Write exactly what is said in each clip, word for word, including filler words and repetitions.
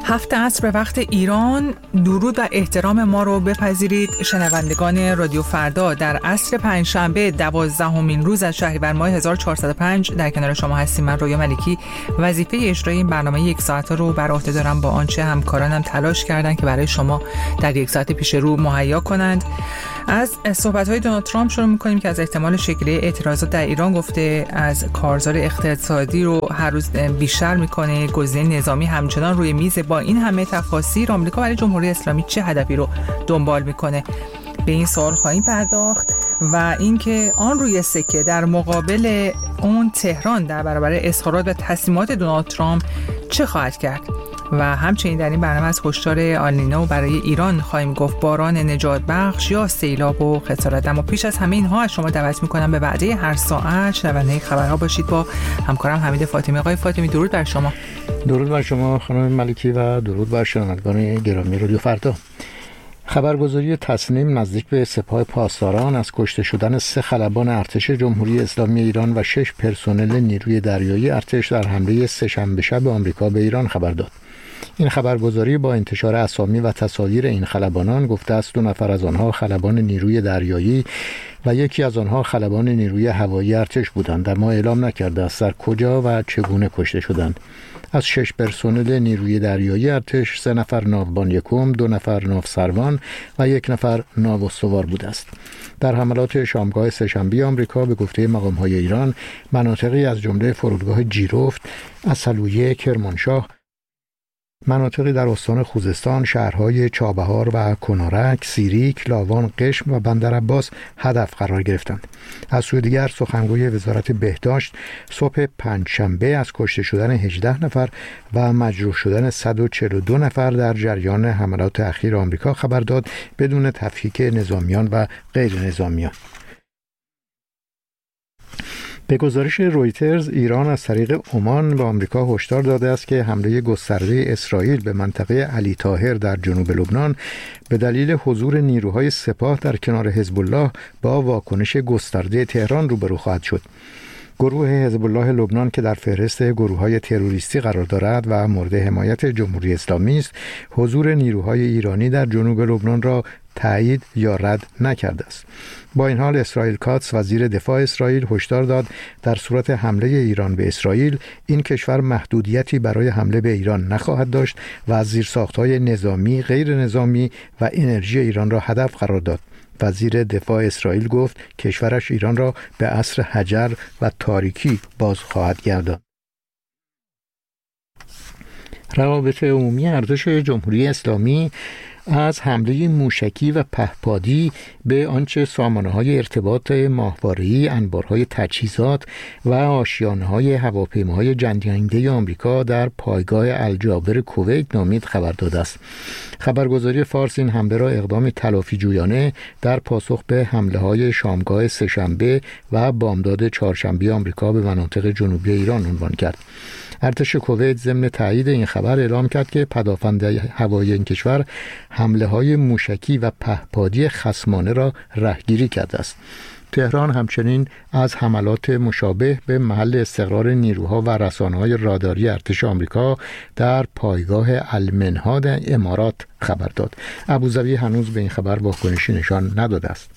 هفت عصر به وقت ایران. درود و احترام ما رو بپذیرید شنوندگان رادیو فردا. در عصر پنجشنبه دوازدهمین روز از شهریور ماه هزار و چهارصد و پنج در کنار شما هستیم. من رویا ملکی وظیفه اجرای این برنامه یک ساعته رو بر عهده دارم، با آنچه همکارانم تلاش کردن که برای شما در یک ساعت پیش رو مهیا کنند. از صحبت‌های دونالد ترامپ شروع می‌کنیم که از احتمال شکلی اعتراضات در ایران گفته، از کارزار اقتصادی رو هر روز بیشتر می‌کنه، گزینه نظامی همچنان روی میز. با این همه تفاصیل آمریکا برای جمهوری اسلامی چه هدفی رو دنبال می‌کنه؟ به این سوال خواهیم پرداخت و اینکه آن روی سکه در مقابل اون تهران در برابر اظهارات و تصمیمات دونالد ترامپ چه خواهد کرد؟ و همچنین در این برنامه از هشدار آلنینو برای ایران خواهیم گفت، باران نجات بخش یا سیلاب و خسارت. اما پیش از همه اینها از شما دعوت میکنم به وعده هر ساعت شنونده خبرها باشید با همکارم حمید فاطمی. آقای فاطمی درود بر شما. درود بر شما خانم ملکی و درود بر شنوندگان گرامی رادیو فردا. خبرگزاری تسنیم نزدیک به سپاه پاسداران از کشته شدن سه خلبان ارتش جمهوری اسلامی ایران و شش پرسنل نیروی دریایی ارتش در حمله سه‌شنبه شب آمریکا به ایران خبر داد. این خبرگزاری با انتشار اسامی و تصاویر این خلبانان گفته است دو نفر از آنها خلبان نیروی دریایی و یکی از آنها خلبان نیروی هوایی ارتش بودند، اما اعلام نکرده است در کجا و چگونه کشته شدند. از شش پرسنل نیروی دریایی ارتش سه نفر ناوبان یکم، دو نفر ناوسروان و یک نفر ناواستوار بوده است. در حملات شامگاه سه‌شنبه آمریکا به گفته مقام‌های ایران، مناطقی از جمله فرودگاه جیرفت، اصلویه، کرمانشاه، مناطقی در استان خوزستان، شهرهای چابهار و کنارک، سیریک، لاوان، قشم و بندرعباس هدف قرار گرفتند. از سوی دیگر سخنگوی وزارت بهداشت صبح پنجشنبه از کشته شدن هجده نفر و مجروح شدن صد و چهل و دو نفر در جریان حملات اخیر آمریکا خبر داد، بدون تفکیک نظامیان و غیر نظامیان. به گزارش رویترز، ایران از طریق عمان به آمریکا هشدار داده است که حمله گسترده اسرائیل به منطقه علی طاهر در جنوب لبنان به دلیل حضور نیروهای سپاه در کنار حزب الله با واکنش گسترده تهران روبرو خواهد شد. گروه حزب الله لبنان که در فهرست گروه‌های تروریستی قرار دارد و مورد حمایت جمهوری اسلامی است، حضور نیروهای ایرانی در جنوب لبنان را تایید یا رد نکرده است. با این حال اسرائیل کاتس وزیر دفاع اسرائیل هشدار داد در صورت حمله ایران به اسرائیل این کشور محدودیتی برای حمله به ایران نخواهد داشت و از زیرساخت‌های نظامی، غیر نظامی و انرژی ایران را هدف قرار داد. وزیر دفاع اسرائیل گفت کشورش ایران را به عصر حجر و تاریکی باز خواهد گرداند. روابط عمومی ارتش جمهوری اسلامی از حمله موشکی و پهپادی به آنچه سامانه‌های ارتباط ماهواره‌ای، انبارهای تجهیزات و آشیانه‌های هواپیماهای جنگنده آمریکا در پایگاه الجابر کویت نامید خبر داده است. خبرگزاری فارس این حمله را اقدام تلافی جویانه در پاسخ به حمله‌های شامگاه سه‌شنبه و بامداد چهارشنبه آمریکا به مناطق جنوبی ایران عنوان کرد. ارتش کویت ضمن تایید این خبر اعلام کرد که پدافند هوایی این کشور حمله‌های موشکی و پهپادی خصمانه را رهگیری کرده است. تهران همچنین از حملات مشابه به محل استقرار نیروها و رسانه‌های راداری ارتش آمریکا در پایگاه المنهاد امارات خبر داد. ابوظبی هنوز به این خبر واکنشی نشان نداده است.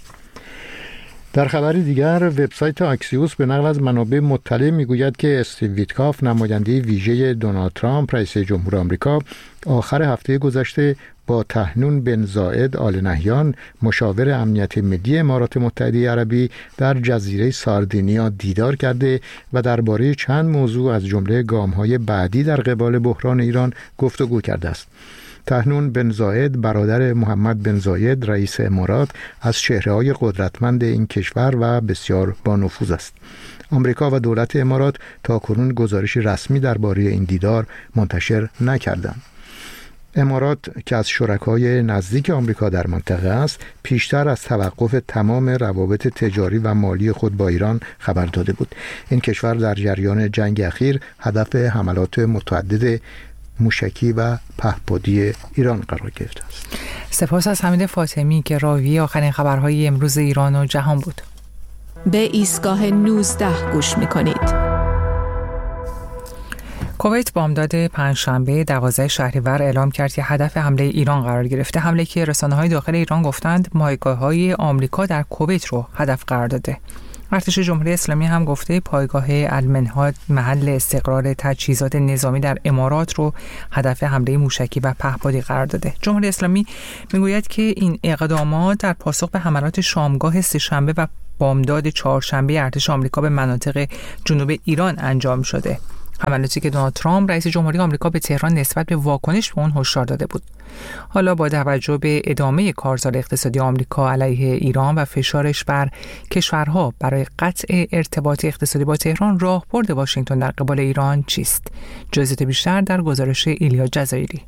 در خبری دیگر، وبسایت آکسیوس به نقل از منابع مطلع میگوید که استیو ویتکاف، نماینده ویژه دونالد ترامپ رئیس جمهور آمریکا، آخر هفته گذشته با طاهنون بن زاید آل نهیان، مشاور امنیت ملی امارات متحده عربی، در جزیره ساردینیا دیدار کرده و درباره چند موضوع از جمله گام‌های بعدی در قبال بحران ایران گفتگو کرده است. طاهنون بن زاید برادر محمد بن زاید رئیس امارات از چهره‌های قدرتمند این کشور و بسیار با نفوذ است. آمریکا و دولت امارات تاکنون گزارشی رسمی درباره این دیدار منتشر نکردند. امارات که از شرکای نزدیک آمریکا در منطقه است، پیشتر از توقف تمام روابط تجاری و مالی خود با ایران خبر داده بود. این کشور در جریان جنگ اخیر هدف حملات متعدد موشکی و پهپادی ایران قرار گرفته است. سپاس از حمید فاطمی که راوی آخرین خبرهای امروز ایران و جهان بود. به ایستگاه نوزده گوش می‌کنید. کویت بامداد پنجشنبه دوازده شهریور اعلام کرد که هدف حمله ایران قرار گرفته. حمله که رسانه‌های داخل ایران گفتند پایگاه‌های آمریکا در کویت رو هدف قرار داده. ارتش جمهوری اسلامی هم گفته پایگاه المنهاد محل استقرار تجهیزات نظامی در امارات رو هدف حمله موشکی و پهپادی قرار داده. جمهوری اسلامی میگوید که این اقدامات در پاسخ به حملات شامگاه سه‌شنبه و بامداد چهارشنبه ارتش آمریکا به مناطق جنوب ایران انجام شده. حملاتی که دونالد ترامپ رئیس جمهوری آمریکا به تهران نسبت به واکنش به اون هشدار داده بود. حالا با توجه به ادامه کارزار اقتصادی آمریکا علیه ایران و فشارش بر کشورها برای قطع ارتباط اقتصادی با تهران، راهبرد واشنگتن در قبال ایران چیست؟ جزئیات بیشتر در گزارش ایلیا جزایری.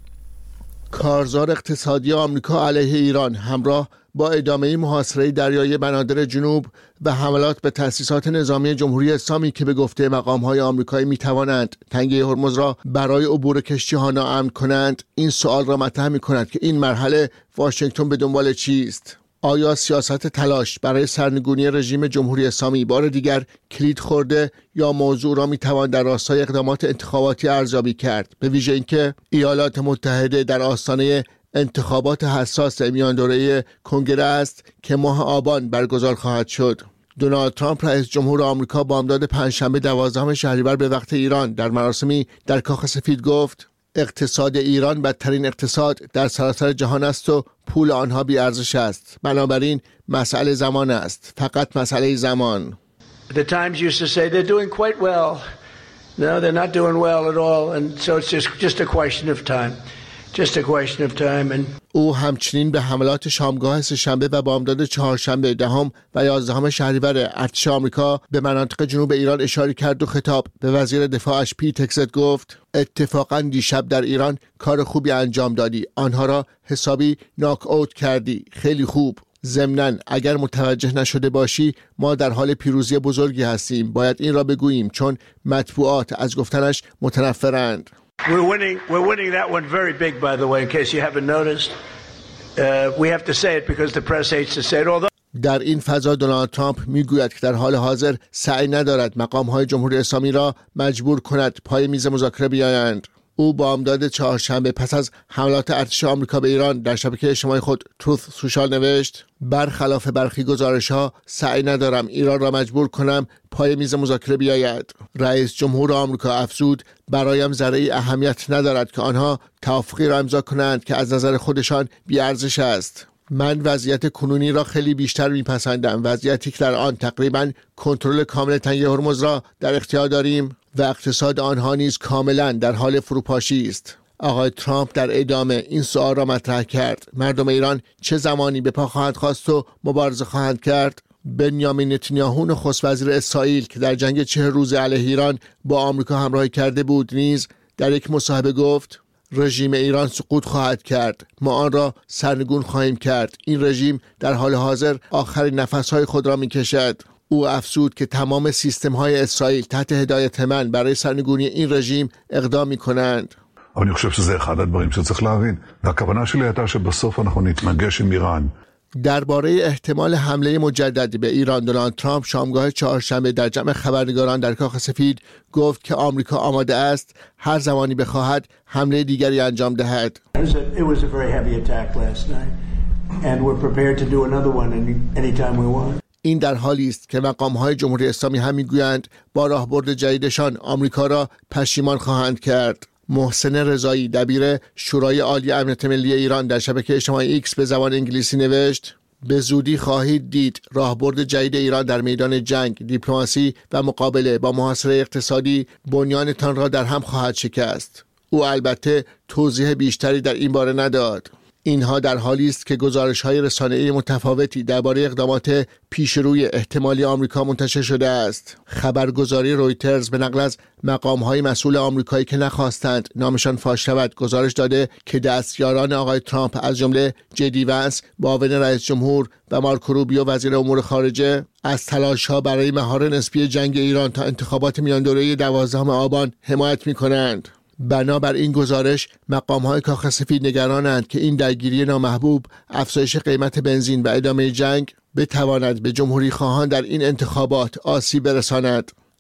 کارزار اقتصادی آمریکا علیه ایران همراه با ادامه محاصره دریای بنادر جنوب و حملات به تأسیسات نظامی جمهوری اسلامی که به گفته مقام‌های آمریکایی می‌توانند تنگه هرمز را برای عبور کشتی‌ها ناامن کنند، این سوال را مطرح می‌کند که این مرحله واشنگتن به دنبال چیست؟ آیا سیاست تلاش برای سرنگونی رژیم جمهوری اسلامی بار دیگر کلید خورده یا موضوع را می‌توان در راستای اقدامات انتخاباتی ارزیابی کرد، به ویژه اینکه ایالات متحده در آستانه انتخابات حساس میان دوره کنگره است که ماه آبان برگزار خواهد شد. دونالد ترامپ رئیس جمهور آمریکا بامداد پنجشنبه دوازدهم شهریور به وقت ایران در مراسمی در کاخ سفید گفت اقتصاد ایران بدترین اقتصاد در سراسر جهان است و پول آنها بی ارزش است. بنابراین مسئله زمان است، فقط مسئله زمان. The Times used to say they're doing quite well. No, they're not doing well at all, and so it's just just a question of time. Just a question of time. And او همچنین به حملات شامگاه سه‌شنبه و بامداد چهارشنبه دهم و یازدهم شهریور ارتش آمریکا به مناطق جنوب ایران اشاره کرد و خطاب به وزیر دفاعش پیت هگست گفت اتفاقا دیشب در ایران کار خوبی انجام دادی، آنها را حسابی ناک اوت کردی، خیلی خوب. ضمناً اگر متوجه نشده باشی ما در حال پیروزی بزرگی هستیم، باید این را بگوییم چون مطبوعات از گفتنش متنفرند. We're winning. We're winning that one very big, by the way, in case you haven't noticed. Uh, we have to say it because the press hates to say it. Although در این فضا دونالد ترامپ میگوید که در حال حاضر سعی ندارد مقام‌های جمهوری اسلامی را مجبور کند پای میز مذاکره بیایند. او بامداد چهارشنبه پس از حملات ارتش آمریکا به ایران در شبکه اجتماعی خود تروث سوشال نوشت برخلاف برخی گزارش‌ها سعی ندارم ایران را مجبور کنم پای میز مذاکره بیاید. رئیس جمهور آمریکا افزود برایم ذره‌ای اهمیت ندارد که آنها توافقی را امضا کنند که از نظر خودشان بی‌ارزش است. من وضعیت کنونی را خیلی بیشتر میپسندم، وضعیتی که در آن تقریباً کنترل کامل تنگه هرمز را در اختیار داریم و اقتصاد آنها نیز کاملاً در حال فروپاشی است. آقای ترامپ در ادامه این سوال را مطرح کرد: مردم ایران چه زمانی به پا خواهند خواست و مبارزه خواهند کرد؟ بنیامین نتانیاهو نخست وزیر اسرائیل که در جنگ چهل روزه علیه ایران با آمریکا همراهی کرده بود نیز در یک مصاحبه گفت رژیم ایران سقوط خواهد کرد، ما آن را سرنگون خواهیم کرد. این رژیم در حال حاضر آخرین نفسهای خود را میکشد. او افزود که تمام سیستم‌های اسرائیل تحت هدایت من برای سرنگونی این رژیم اقدام می‌کنند. אני חושב שזה אחד הדברים שצריך להבין. והכוונה שלי הייתה שבסוף אנחנו נתנגש עם איראן. درباره احتمال حمله مجدد به ایران دونالد ترامپ شامگاه چهارشنبه در جمع خبرنگاران در کاخ سفید گفت که آمریکا آماده است هر زمانی بخواهد حمله دیگری انجام دهد. it was a very heavy attack last night, and we're prepared to do another one anytime we want. این در حالی است که مقام‌های جمهوری اسلامی هم می‌گویند با راهبرد جدیدشان آمریکا را پشیمان خواهند کرد. محسن رضایی دبیر شورای عالی امنیت ملی ایران در شبکه اجتماعی ایکس به زبان انگلیسی نوشت: به زودی خواهید دید راهبرد جدید ایران در میدان جنگ، دیپلماسی و مقابله با محاصره اقتصادی بنیانتان را در هم خواهد شکست. او البته توضیح بیشتری در این باره نداد. اینها در حالی است که گزارش‌های رسانه‌ای متفاوتی درباره اقدامات پیشروی احتمالی آمریکا منتشر شده است. خبرگزاری رویترز به نقل از مقام‌های مسئول آمریکایی که نخواستند نامشان فاش شود گزارش داده که دستیاران آقای ترامپ از جمله جدی ونس معاون رئیس جمهور و مارکو روبیو وزیر امور خارجه از تلاش‌ها برای مهار نسبی جنگ ایران تا انتخابات میان دوره دوازدهم آبان حمایت می‌کنند. بنابر این گزارش مقام‌های کاخ سفید نگرانند که این درگیری نامحبوب، افزایش قیمت بنزین و ادامه جنگ بتواند به جمهوری خواهان در این انتخابات آسیب برساند.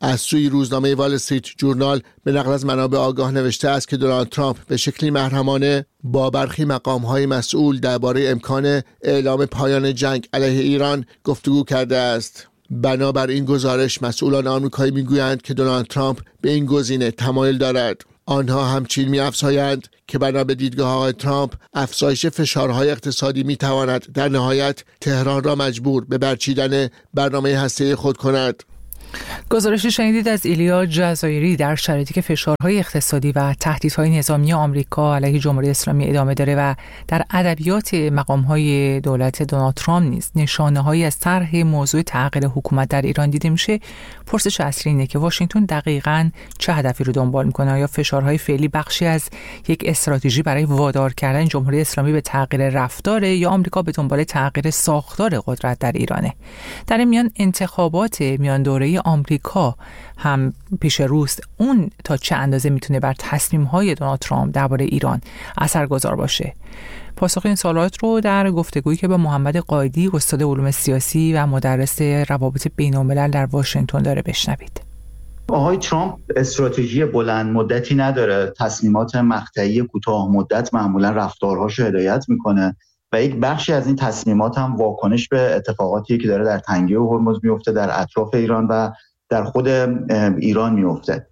از سوی روزنامه وال استریت جورنال به نقل از منابع آگاه نوشته است که دونالد ترامپ به شکلی محرمانه با برخی مقام‌های مسئول درباره امکان اعلام پایان جنگ علیه ایران گفتگو کرده است. بنابر این گزارش مسئولان آمریکایی میگویند که دونالد ترامپ به این گزینه تمایل دارد. آنها همچنین می‌افزایند که بنا به دیدگاه آقای ترامپ افزایش فشارهای اقتصادی می‌تواند در نهایت تهران را مجبور به برچیدن برنامه هسته‌ای خود کند. گزارشی شنیدید از ایلیا جزایری در شرایطی که فشارهای اقتصادی و تهدیدهای نظامی آمریکا علیه جمهوری اسلامی ادامه داره و در ادبیات مقام‌های دولت دونالد ترامپ نیز نشانه‌هایی از طرح موضوع تغییر حکومت در ایران دیده میشه، پرسش اصلی اینه که واشنگتن دقیقاً چه هدفی رو دنبال میکنه؟ یا فشارهای فعلی بخشی از یک استراتژی برای وادار کردن جمهوری اسلامی به تغییر رفتار، یا آمریکا به دنبال تغییر ساختار قدرت در ایرانه؟ در این میان انتخابات میان دوره آمریکا هم پیش روست. اون تا چه اندازه میتونه بر تصمیم‌های دونالد ترامپ درباره ایران اثرگذار باشه؟ پاسخ این سوالات رو در گفتگویی که با محمد قائدی، استاد علوم سیاسی و مدرس روابط بین‌الملل در واشنگتن داره بشنوید. آقای ترامپ استراتژی بلند مدتی نداره، تصمیمات مقطعی کوتاه مدت معمولا رفتارهاش رو هدایت میکنه و یک بخشی از این تصمیمات هم واکنش به اتفاقاتی که داره در تنگه هرمز میفته، در اطراف ایران و در خود ایران میفته.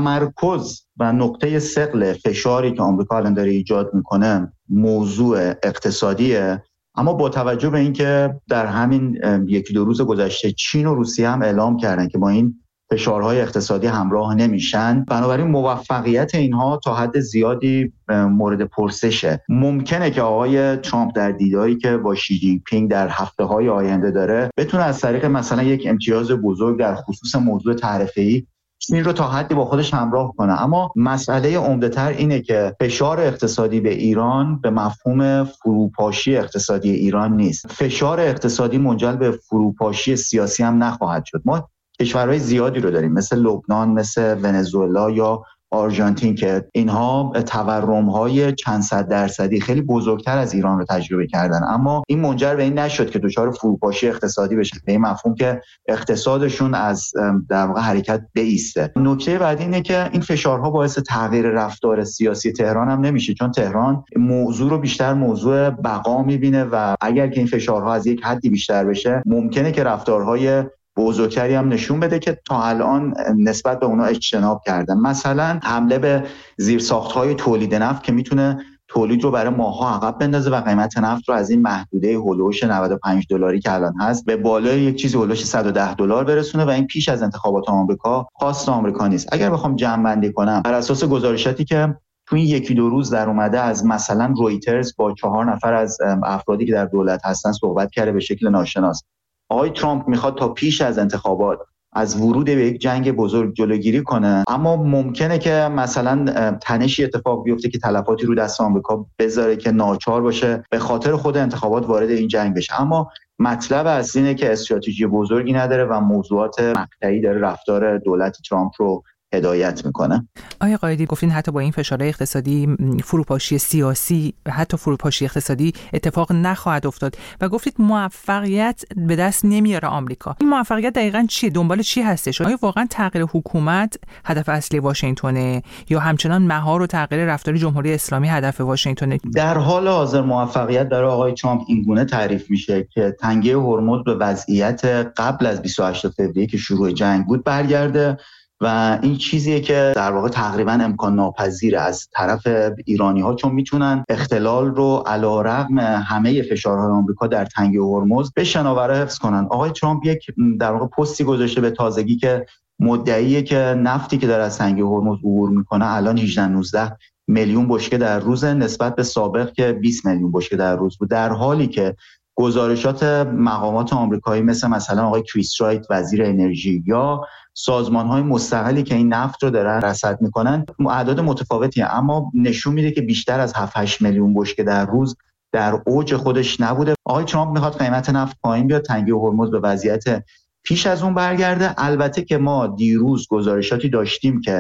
تمرکز و نقطه ثقل فشاری که آمریکا الان داره ایجاد میکنه موضوع اقتصادیه، اما با توجه به اینکه در همین یکی دو روز گذشته چین و روسیه هم اعلام کردن که با این فشارهای اقتصادی همراه نمیشن، بنابراین موفقیت اینها تا حد زیادی مورد پرسشه. ممکنه که آقای ترامپ در دیداری که با شی جین پینگ در هفته‌های آینده داره بتونه از طریق مثلا یک امتیاز بزرگ در خصوص موضوع تعرفه‌ای چین رو تا حدی با خودش همراه کنه. اما مسئله عمده‌تر اینه که فشار اقتصادی به ایران به مفهوم فروپاشی اقتصادی ایران نیست. فشار اقتصادی منجر به فروپاشی سیاسی هم نخواهد شد. ما کشورهای زیادی رو داریم مثل لبنان، مثل ونزوئلا یا آرژانتین که اینها تورم‌های چند صد درصدی خیلی بزرگتر از ایران رو تجربه کردن، اما این منجر به این نشد که دچار فروپاشی اقتصادی بشه، به این مفهوم که اقتصادشون از در واقع حرکت بایسته. نکته بعدی اینه که این فشارها باعث تغییر رفتار سیاسی تهران هم نمیشه، چون تهران موضوع رو بیشتر موضوع بقا میبینه و اگر که این فشارها از یک حدی بیشتر بشه ممکنه که رفتارهای بزرگتری هم نشون بده که تا الان نسبت به اونا اجتناب کردن. مثلا حمله به زیرساخت‌های تولید نفت که میتونه تولید رو برای ماه‌ها عقب بندازه و قیمت نفت رو از این محدوده هولوش نود و پنج دلاری که الان هست به بالای یک چیزی هولوش صد و ده دلار برسونه و این پیش از انتخابات آمریکا خواست آمریکا نیست. اگر بخوام جمع‌بندی کنم بر اساس گزارشاتی که تو این یکی دو روز در اومده از مثلا رویترز با چهار نفر از افرادی که در دولت هستن صحبت کرده به شکل ناشناس، آقای ترامپ میخواد تا پیش از انتخابات از ورود به یک جنگ بزرگ جلوگیری کنه، اما ممکنه که مثلا تنشی اتفاق بیفته که تلفاتی رو دست آمریکا بذاره که ناچار باشه به خاطر خود انتخابات وارد این جنگ بشه. اما مطلب اصلی اینه که استراتژی بزرگی نداره و موضوعات مقطعی داره رفتار دولت ترامپ رو هدایت میکنه. آقای قائدی گفتین حتی با این فشارهای اقتصادی فروپاشی سیاسی و حتی فروپاشی اقتصادی اتفاق نخواهد افتاد و گفتید موفقیت به دست نمیاره آمریکا. این موفقیت دقیقاً چیه؟ دنبال چی هستش؟ آیا واقعاً تغییر حکومت هدف اصلی واشنگتنه یا همچنان مهار و تغییر رفتار جمهوری اسلامی هدف واشنگتنه؟ در حال حاضر موفقیت برای آقای ترامپ اینگونه تعریف میشه که تنگه هرمز به وضعیت قبل از بیست و هشتم فوریه که شروع جنگ بود برگرده و این چیزیه که در واقع تقریبا امکان ناپذیره از طرف ایرانی‌ها، چون میتونن اختلال رو علیرغم همه فشارهای آمریکا در تنگه هرمز به شناوره حفظ کنن. آقای ترامپ یک در واقع پستی گذاشته به تازگی که مدعیه که نفتی که داره از تنگه هرمز عبور میکنه الان هجده نوزده میلیون بشکه در روز نسبت به سابق که بیست میلیون بشکه در روز بود، در حالی که گزارشات مقامات آمریکایی مثل مثلا آقای کریس رایت وزیر انرژی یا سازمان‌های مستقلی که این نفت رو دارن رصد میکنن اعداد متفاوتی هست، اما نشون میده که بیشتر از هفت هشت میلیون بشکه در روز در اوج خودش نبوده. آقای ترامپ میخواد قیمت نفت پایین بیاد، تنگه هرمز به وضعیت پیش از اون برگرده. البته که ما دیروز گزارشاتی داشتیم که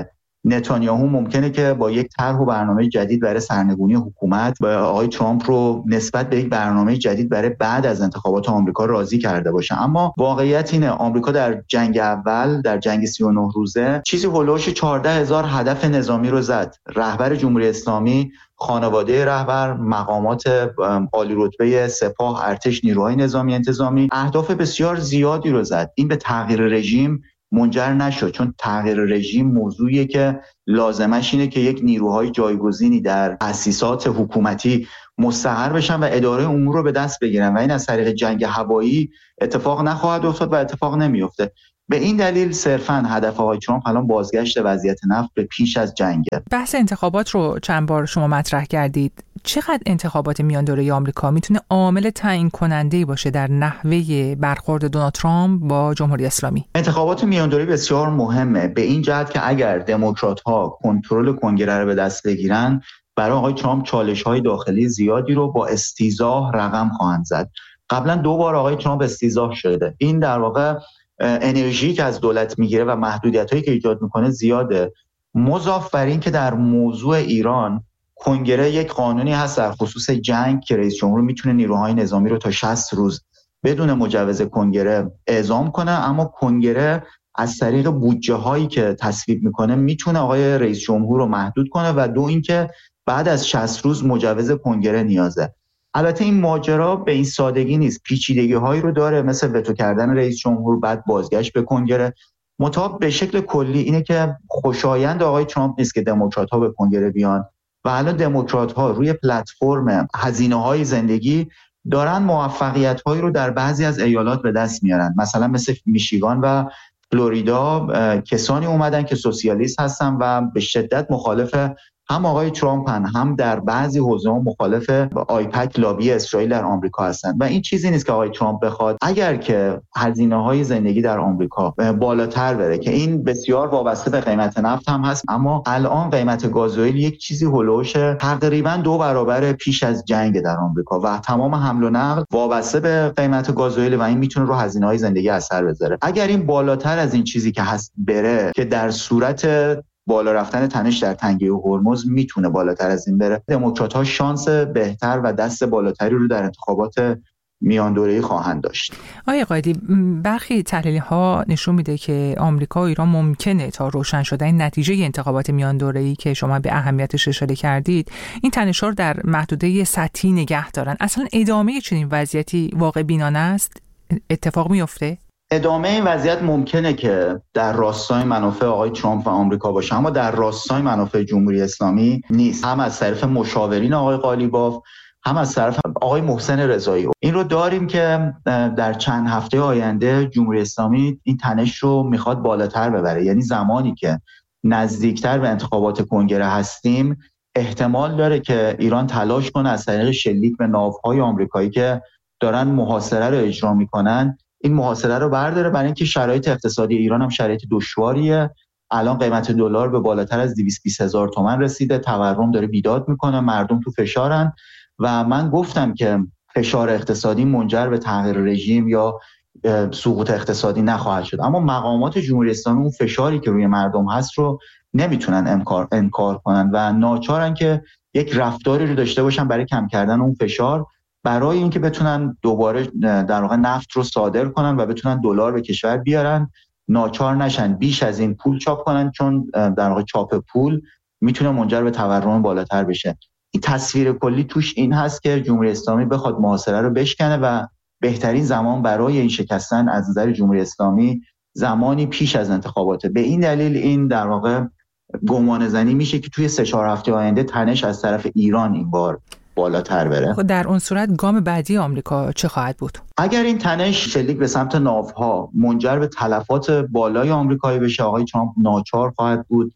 نتانیاهو ممکنه که با یک طرح و برنامه جدید برای سرنگونی حکومت با آقای ترامپ رو نسبت به یک برنامه جدید برای بعد از انتخابات آمریکا راضی کرده باشه. اما واقعیت اینه آمریکا در جنگ اول، در جنگ سی و نه روزه، چیزی هولوش چهارده هزار هدف نظامی رو زد. رهبر جمهوری اسلامی، خانواده رهبر، مقامات عالی رتبه سپاه، ارتش، نیروهای نظامی انتظامی اهداف بسیار زیادی رو زد. این به تغییر رژیم منجر نشد، چون تغییر رژیم موضوعیه که لازمش اینه که یک نیروهای جایگزینی در تأسیسات حکومتی مستقر بشن و اداره امور رو به دست بگیرن و این از طریق جنگ هوایی اتفاق نخواهد افتاد و اتفاق نمیفته. به این دلیل صرفاً هدف آقای ترامپ الان بازگشت وضعیت نفت به پیش از جنگه. بحث انتخابات رو چند بار شما مطرح کردید. چقدر انتخابات میان دوره آمریکا میتونه عامل تعیین کننده‌ای باشه در نحوه برخورد دونالد ترامپ با جمهوری اسلامی؟ انتخابات میان دوره بسیار مهمه به این جهت که اگر دموکرات‌ها کنترل کنگره رو به دست بگیرن، برای آقای ترامپ چالش‌های داخلی زیادی رو با استیضاح رقم خواهند زد. قبلا دو بار آقای ترامپ استیضاح شده. این در واقع انرژی که از دولت میگیره و محدودیت‌هایی که ایجاد میکنه زیاده. مضاف بر این که در موضوع ایران کنگره یک قانونی هست در خصوص جنگ که رئیس جمهور میتونه نیروهای نظامی رو تا شصت روز بدون مجوز کنگره اعزام کنه، اما کنگره از طریق بودجه هایی که تصویب میکنه میتونه آقای رئیس جمهور رو محدود کنه و دو اینکه بعد از شصت روز مجوز کنگره نیازه. البته این ماجرا به این سادگی نیست، پیچیدگی هایی رو داره، مثل وتو کردن رئیس جمهور بعد بازگشت به کنگره. مطابق به شکل کلی اینه که خوشایند آقای ترامپ نیست که دموکرات ها به کنگره بیان و الان دموکرات ها روی پلتفرم هزینه های زندگی دارن موفقیت هایی رو در بعضی از ایالات به دست میارن. مثلا مثل میشیگان و فلوریدا کسانی اومدن که سوسیالیست هستن و به شدت مخالف هم آقای ترامپ هم در بعضی حوزه‌ها مخالف آیپک لابی اسرائیل در آمریکا هستند و این چیزی نیست که آقای ترامپ بخواد اگر که هزینه‌های زندگی در آمریکا بالاتر بره، که این بسیار وابسته به قیمت نفت هم هست، اما الان قیمت گازوئیل یک چیزی هولوش تقریبا دو برابر پیش از جنگ در آمریکا و تمام حمل و نقل وابسته به قیمت گازوئیل و این میتونه رو هزینه‌های زندگی اثر بذاره. اگر این بالاتر از این چیزی که هست بره، که در صورت بالا رفتن تنش در تنگه هرمز میتونه بالاتر از این بره، دموکرات‌ها شانس بهتر و دست بالاتری رو در انتخابات میان دوره‌ای خواهند داشت. آقای قائدی، برخی تحلیل‌ها نشون میده که آمریکا و ایران ممکنه تا روشن شدن نتیجه انتخابات میان دوره‌ای که شما به اهمیتش اشاره کردید، این تنش‌ها رو در محدوده سطحی نگه دارن. اصلا ادامه چنین وضعیتی واقع بینانه است؟ اتفاق میفته؟ ادامه این وضعیت ممکنه که در راستای منافع آقای ترامپ و آمریکا باشه، اما در راستای منافع جمهوری اسلامی نیست. هم از طرف مشاورین آقای قالیباف، هم از طرف آقای محسن رضایی. این رو داریم که در چند هفته آینده جمهوری اسلامی این تنش رو میخواد بالاتر ببره، یعنی زمانی که نزدیکتر به انتخابات کنگره هستیم احتمال داره که ایران تلاش کنه از طریق شلیک به ناوهای آمریکایی که دارن محاصره رو اجرا میکنن این محاصره رو برداره، برای اینکه شرایط اقتصادی ایران هم شرایط دشواریه. الان قیمت دلار به بالاتر از دویست و بیست هزار تومان رسیده، تورم داره بیداد میکنه، مردم تو فشارن و من گفتم که فشار اقتصادی منجر به تغییر رژیم یا سقوط اقتصادی نخواهد شد، اما مقامات جمهوری اسلامی اون فشاری که روی مردم هست رو نمیتونن انکار انکار کنن و ناچارن که یک رفتاری رو داشته باشن برای کم کردن اون فشار، برای اینکه بتونن دوباره در واقع نفت رو صادر کنن و بتونن دلار به کشور بیارن، ناچار نشن بیش از این پول چاپ کنن، چون در واقع چاپ پول میتونه منجر به تورم بالاتر بشه. این تصویر کلی توش این هست که جمهوری اسلامی بخواد محاصره رو بشکنه و بهترین زمان برای این شکستن از نظر جمهوری اسلامی زمانی پیش از انتخاباته. به این دلیل این در واقع گمان زنی میشه که توی سه چهار هفته آینده تنش از طرف ایران این بار بالاتر بره. خب در اون صورت گام بعدی آمریکا چه خواهد بود؟ اگر این تنش شلیک به سمت ناوها منجر به تلفات بالای آمریکایی بشه، آقای ترامپ ناچار خواهد بود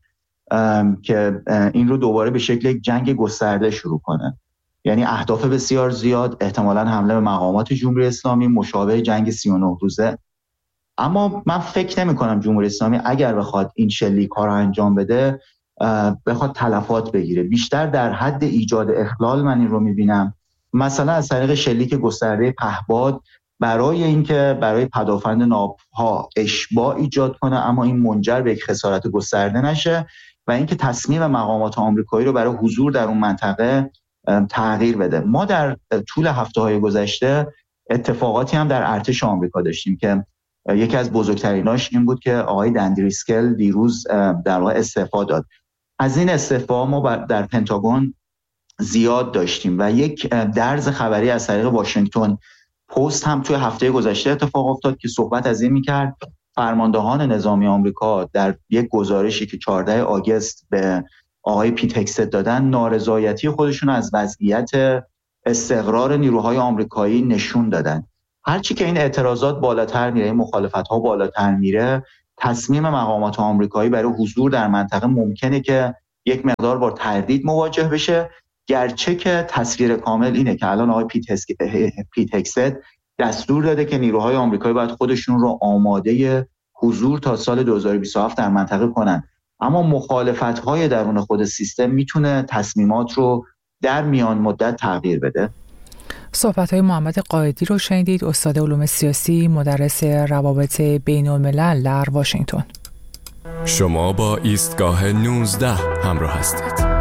که این رو دوباره به شکل یک جنگ گسترده شروع کنه، یعنی اهداف بسیار زیاد، احتمالاً حمله به مقامات جمهوری اسلامی مشابه جنگ سی و نه روزه. اما من فکر نمی کنم جمهوری اسلامی اگر بخواد این شلیک ها رو انجام بده بخواد تلفات بگیره، بیشتر در حد ایجاد اخلال من این رو میبینم، مثلا از طریق شلیک گسترده پهباد برای اینکه برای پدافند ناوها اشباع ایجاد کنه اما این منجر به یک خسارت گسترده نشه، و اینکه تصمیم مقامات آمریکایی رو برای حضور در اون منطقه تغییر بده. ما در طول هفته‌های گذشته اتفاقاتی هم در ارتش آمریکا داشتیم که یکی از بزرگتریناش این بود که آقای دندریسکل دیروز در واقع استعفا داد. از این استعفا ما در پنتاگون زیاد داشتیم و یک درز خبری از طریق واشنگتن پست هم توی هفته گذشته اتفاق افتاد که صحبت از این می‌کرد فرماندهان نظامی آمریکا در یک گزارشی که چهاردهم آگوست به آقای پیت هگست دادن نارضایتی خودشون از وضعیت استقرار نیروهای آمریکایی نشون دادن. هرچی که این اعتراضات بالاتر میره، این مخالفت‌ها بالاتر میره، تصمیم مقامات آمریکایی برای حضور در منطقه ممکنه که یک مقدار با تردید مواجه بشه، گرچه که تصویر کامل اینه که الان آقای پیت هسک... پیت هگست دستور داده که نیروهای آمریکایی باید خودشون رو آماده حضور تا سال دو هزار و بیست و هفت در منطقه کنن. اما مخالفت‌های درون خود سیستم میتونه تصمیمات رو در میان مدت تغییر بده. صحبت‌های محمد قائدی رو شنیدید، استاد علوم سیاسی، مدرس روابط بین‌الملل در واشنگتن. شما با ایستگاه نوزده همراه هستید.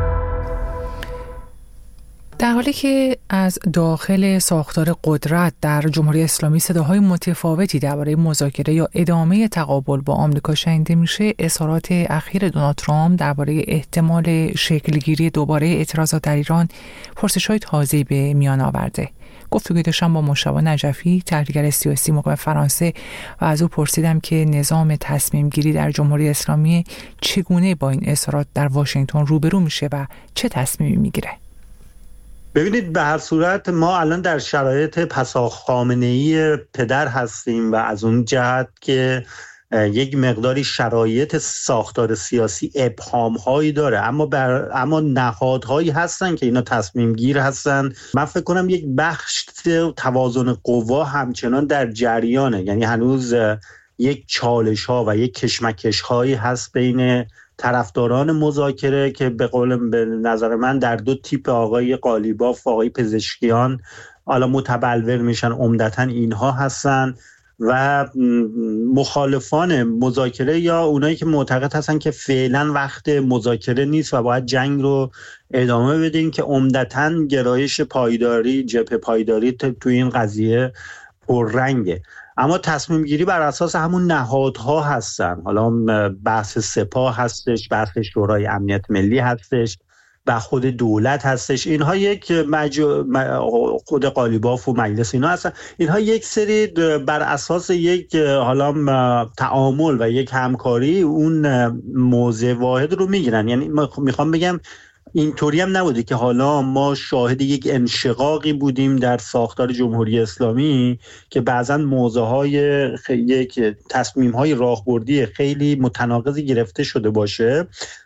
در حالی که از داخل ساختار قدرت در جمهوری اسلامی صداهای متفاوتی درباره مذاکره یا ادامه تقابل با آمریکا شنیده میشه، اظهارات اخیر دونالد ترامپ درباره احتمال شکلگیری دوباره اعتراضات در ایران پرسش‌های تازه‌ای به میان آورده. گفتگوی داشتم با مشتبه نجفی، تحلیلگر سیاسی مقیم فرانسه، و از او پرسیدم که نظام تصمیم گیری در جمهوری اسلامی چگونه با این اظهارات در واشنگتن روبرو میشه و چه تصمیمی میگیره. ببینید، به هر صورت ما الان در شرایط پسا خامنه‌ای پدر هستیم و از اون جهت که یک مقداری شرایط ساختار سیاسی ابهام‌هایی داره، اما بر اما نهادهایی هستن که اینا تصمیم گیر هستن. من فکر کنم یک بخش توازن قوا همچنان در جریانه، یعنی هنوز یک چالش‌ها و یک کشمکش‌هایی هست بین طرفداران مذاکره که به قول به نظر من در دو تیپ، آقای قالیباف و آقای پزشکیان، حالا متبلور میشن، عمدتاً اینها هستن، و مخالفان مذاکره یا اونایی که معتقد هستن که فعلا وقت مذاکره نیست و باید جنگ رو ادامه بدیم، که عمدتاً گرایش پایداری، جبهه پایداری تو این قضیه پررنگه. اما تصمیم گیری بر اساس همون نهادها هستن. حالا بحث سپاه هستش، بحث شورای امنیت ملی هستش و خود دولت هستش. اینها یک مجو... خود قالیباف و مجلس اینا هستن. اینها یک سری بر اساس یک حالا تعامل و یک همکاری اون موضع واحد رو میگیرن. یعنی میخوام بگم اینطوری هم نبوده که حالا ما شاهد یک انشقاقی بودیم در ساختار جمهوری اسلامی که بعضا موضوعهای خ... یک تصمیم‌های راهبردی خیلی متناقضی گرفته شده باشه.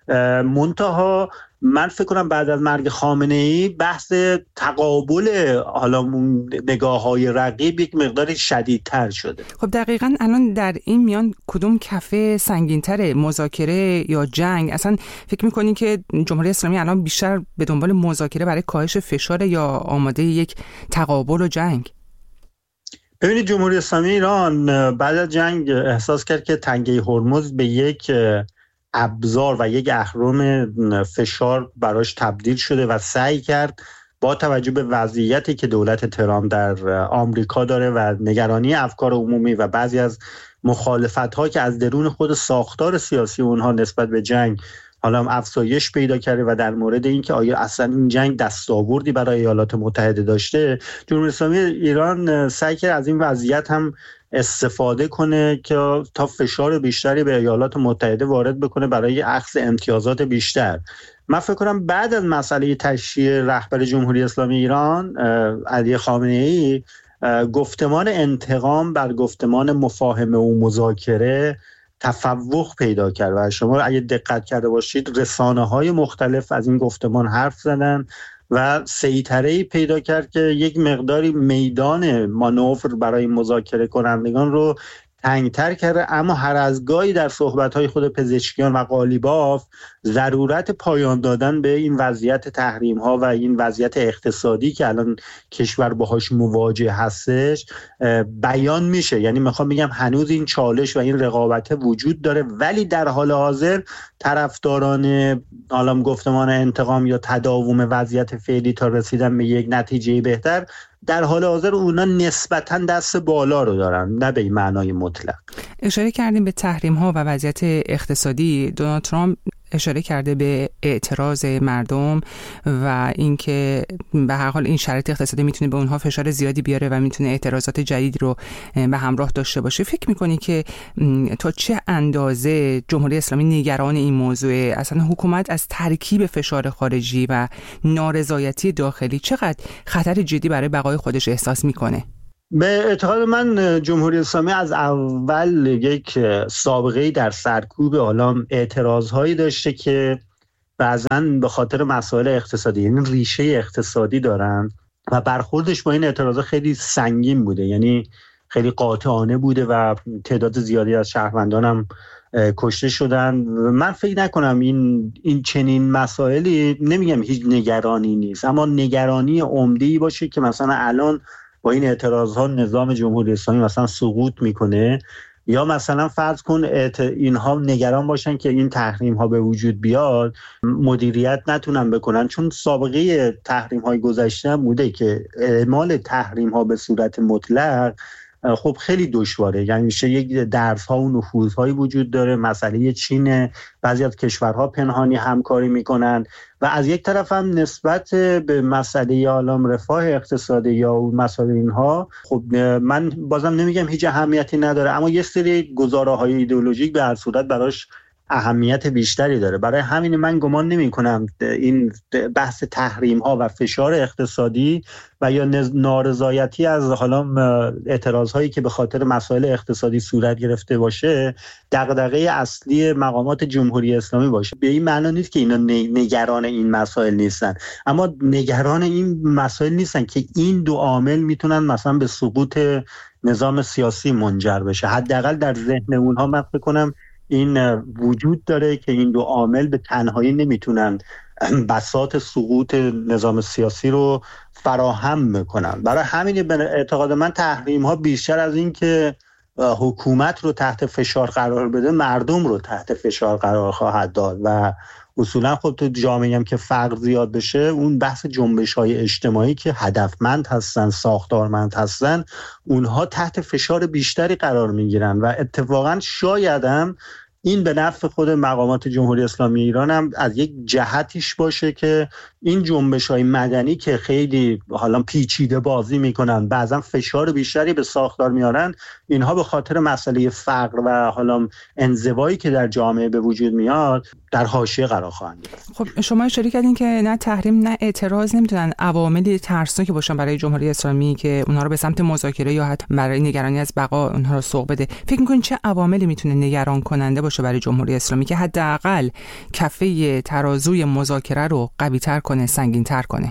منتها من فکر کنم بعد از مرگ خامنه‌ای بحث تقابل حالا نگاه‌های رقیب یک مقدار شدیدتر شده. خب دقیقاً الان در این میان کدوم کفه سنگین‌تره، مذاکره یا جنگ؟ اصلا فکر می‌کنی که جمهوری اسلامی الان بیشتر به دنبال مذاکره برای کاهش فشار یا آماده یک تقابل و جنگ؟ ببینید، جمهوری اسلامی ایران بعد از جنگ احساس کرد که تنگه هرمز به یک ابزار و یک اهرم فشار براش تبدیل شده و سعی کرد با توجه به وضعیتی که دولت ترامپ در آمریکا داره و نگرانی افکار عمومی و بعضی از مخالفت‌ها که از درون خود ساختار سیاسی اونها نسبت به جنگ حالا افزایش پیدا کرده و در مورد اینکه آیا اصلا این جنگ دستاوردی برای ایالات متحده داشته، جمهوری اسلامی ایران سعی کرد از این وضعیت هم استفاده کنه که تا فشار بیشتری به ایالات متحده وارد بکنه برای اخذ امتیازات بیشتر. من فکر کنم بعد از مسئله تشییع رهبر جمهوری اسلامی ایران علی خامنه‌ای، گفتمان انتقام بر گفتمان مفاهمه و مذاکره تفوق پیدا کرد و شما اگه دقت کرده باشید رسانه‌های مختلف از این گفتمان حرف زدن و سیطره‌ای پیدا کرد که یک مقداری میدان مانور برای مذاکره کنندگان رو تنگتر کرده، اما هر از گاهی در صحبت‌های خود پزشکیان و قالیباف ضرورت پایان دادن به این وضعیت تحریم‌ها و این وضعیت اقتصادی که الان کشور باهاش مواجه هستش بیان میشه. یعنی میخوام بگم هنوز این چالش و این رقابت وجود داره، ولی در حال حاضر طرفداران عالم گفتمان انتقام یا تداوم وضعیت فعلی تا رسیدن به یک نتیجه بهتر، در حال حاضر اونا نسبتاً دست بالا رو دارن، نه به این معنای مطلق. اشاره کردیم به تحریم ها و وضعیت اقتصادی. دونالد ترامپ اشاره کرده به اعتراض مردم و اینکه به هر حال این شرایط اقتصادی میتونه به اونها فشار زیادی بیاره و میتونه اعتراضات جدید رو به همراه داشته باشه. فکر میکنی که تا چه اندازه جمهوری اسلامی نگران این موضوع، اصلا حکومت از ترکیب فشار خارجی و نارضایتی داخلی چقدر خطر جدی برای بقای خودش احساس میکنه؟ به اعتقاد من جمهوری اسلامی از اول یک سابقه‌ای در سرکوب عالم اعتراض‌هایی داشته که بعضاً به خاطر مسائل اقتصادی، یعنی ریشه اقتصادی دارن و برخوردش با این اعتراضات خیلی سنگین بوده، یعنی خیلی قاطعانه بوده و تعداد زیادی از شهروندان هم کشته شدن. من فکر نکنم این این چنین مسائلی، نمیگم هیچ نگرانی نیست، اما نگرانی عمده‌ای باشه که مثلا الان با این اعتراض‌ها نظام جمهوری اسلامی مثلا سقوط میکنه، یا مثلا فرض کن اینها نگران باشن که این تحریم‌ها به وجود بیاد مدیریت نتونن بکنن، چون سابقه تحریم‌های گذشته بوده که اعمال تحریم‌ها به صورت مطلق خب خیلی دشواره. یعنی میشه یک درس‌ها و نفوذهایی وجود داره، مسئله چین، بعضی از کشورها پنهانی همکاری میکنن و از یک طرف هم نسبت به مسئله عالم رفاه اقتصادی یا مسائل اینها خب من بازم نمیگم هیچ اهمیتی نداره، اما یه سری گزاره‌های ایدئولوژیک به هر صورت براش اهمیت بیشتری داره. برای همین من گمان نمی کنم این بحث تحریم ها و فشار اقتصادی و یا نارضایتی از حالا اعتراض هایی که به خاطر مسائل اقتصادی صورت گرفته باشه دغدغه اصلی مقامات جمهوری اسلامی باشه. به این معنی نیست که اینا نگران این مسائل نیستن، اما نگران این مسائل نیستن که این دو عامل میتونن مثلا به سقوط نظام سیاسی منجر بشه. حداقل در ذهن اونها من فکر کنم این وجود داره که این دو عامل به تنهایی نمیتونن بساط سقوط نظام سیاسی رو فراهم بکنن. برای همین به اعتقاد من تحریم ها بیشتر از این که حکومت رو تحت فشار قرار بده، مردم رو تحت فشار قرار خواهد داد و اصولا خب تو جامعه هم که فقر زیاد بشه، اون بحث جنبش های اجتماعی که هدفمند هستن، ساختارمند هستن، اونها تحت فشار بیشتری قرار میگیرن و اتفاقا شاید هم این به نفع خود مقامات جمهوری اسلامی ایران هم از یک جهتیش باشه که این جنبش‌های مدنی که خیلی حالا پیچیده بازی میکنن، بعضا فشار بیشتری به ساختار میارن، اینها به خاطر مسئله فقر و حالا انزوایی که در جامعه به وجود میاد در حاشیه قرار خواهند گرفت. خب شما اشاره کردین که نه تحریم نه اعتراض نمیتونن عواملی ترسناکی باشن برای جمهوری اسلامی که اونها رو به سمت مذاکره یا حتی برای نگرانی از بقا اونها رو سوق بده. فکر می‌کنین چه عواملی میتونه نگران کننده باشه برای جمهوری اسلامی که حداقل کفه ترازوی مذاکره رو قوی‌تر کنه، سنگین‌تر کنه؟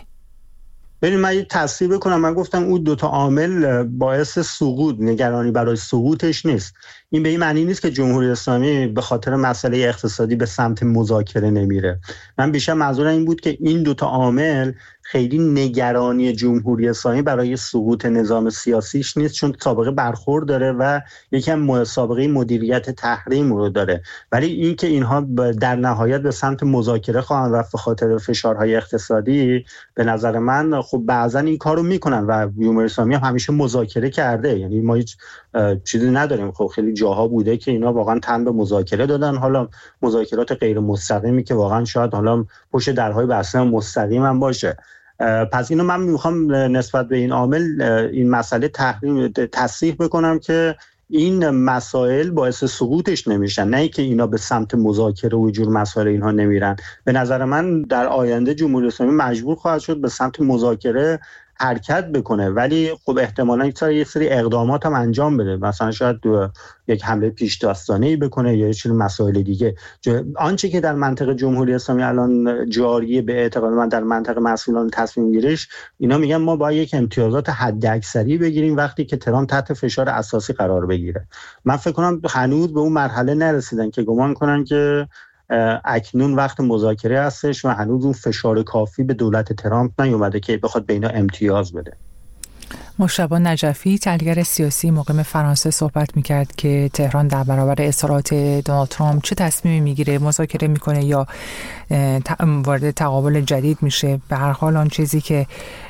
ببین من یه تصحیح بکنم، من گفتم اون دوتا عامل باعث سقوط، نگرانی برای سقوطش نیست. این به این معنی نیست که جمهوری اسلامی به خاطر مسئله اقتصادی به سمت مذاکره نمیره. من بیشتر منظورم این بود که این دوتا عامل خیلی نگرانی جمهوری اسلامی برای سقوط نظام سیاسیش نیست، چون سابقه برخورد داره و یکم سابقه مدیریت تحریم رو داره، ولی این که اینها در نهایت به سمت مذاکره خواهند رفت به خاطر فشارهای اقتصادی، به نظر من خب بعضا این کارو میکنن و جمهوری اسلامی هم همیشه مذاکره کرده. یعنی ما هیچ چیزی نداریم، خب خیلی جاها بوده که اینا واقعا تن به مذاکره دادن، حالا مذاکرات غیر مستقیمی که واقعا شاید حالا پشت درهای بسته مستقیم هم باشه. پس اینو من میخوام نسبت به این عامل این مسئله تحریم تصحیح بکنم که این مسائل باعث سقوطش نمیشن، نه اینکه اینا به سمت مذاکره و جور مسائل اینها نمیرن. به نظر من در آینده جمهوری اسلامی مجبور خواهد شد به سمت مذاکره حرکت بکنه، ولی خب احتمالاً یه سری اقدامات هم انجام بده، مثلا شاید یک حمله پیش داستانه‌ای بکنه یا یه سری مسائل دیگه. آنچه که در منطقه جمهوری اسلامی الان جاریه به اعتقاد من در منطقه مسئولان تصمیم گیریش، اینا میگن ما باید یک امتیازات حداکثری بگیریم وقتی که ترامپ تحت فشار اساسی قرار بگیره. من فکر کنم هنوز به اون مرحله نرسیدن که گمان کنن که اکنون وقت مذاکره هستش و هنوز اون فشار کافی به دولت ترامپ نیومده که بخواد به اینا امتیاز بده. مجتبی نجفی، تحلیلگر سیاسی مقیم فرانسه، صحبت میکرد که تهران در برابر اصرارات دونالد ترامپ چه تصمیمی میگیره، مذاکره میکنه یا وارد تقابل جدید میشه. به هر حال آن چیزی که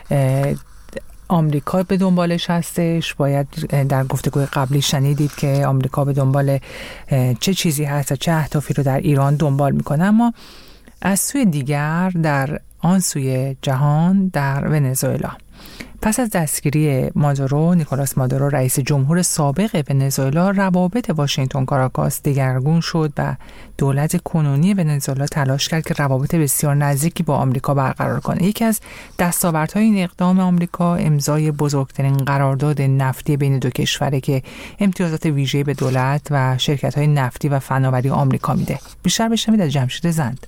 آمریکا به دنبالش هستش، باید در گفتگوی قبلی شنیدید که آمریکا به دنبال چه چیزی هست و چه اهدافی رو در ایران دنبال میکنه. اما از سوی دیگر در آن سوی جهان، در ونزوئلا، پس از دستگیری مادورو، نیکولاس مادورو رئیس جمهور سابق ونزوئلا، روابط واشنگتن کاراکاس دگرگون شد و دولت کنونی ونزوئلا تلاش کرد که روابط بسیار نزدیکی با آمریکا برقرار کنه. یکی از دستاوردهای این اقدام آمریکا امضای بزرگترین قرارداد نفتی بین دو کشوره که امتیازات ویژه‌ای به دولت و شرکت‌های نفتی و فناوری آمریکا میده. بیشتر بشنوید از جمشید زند.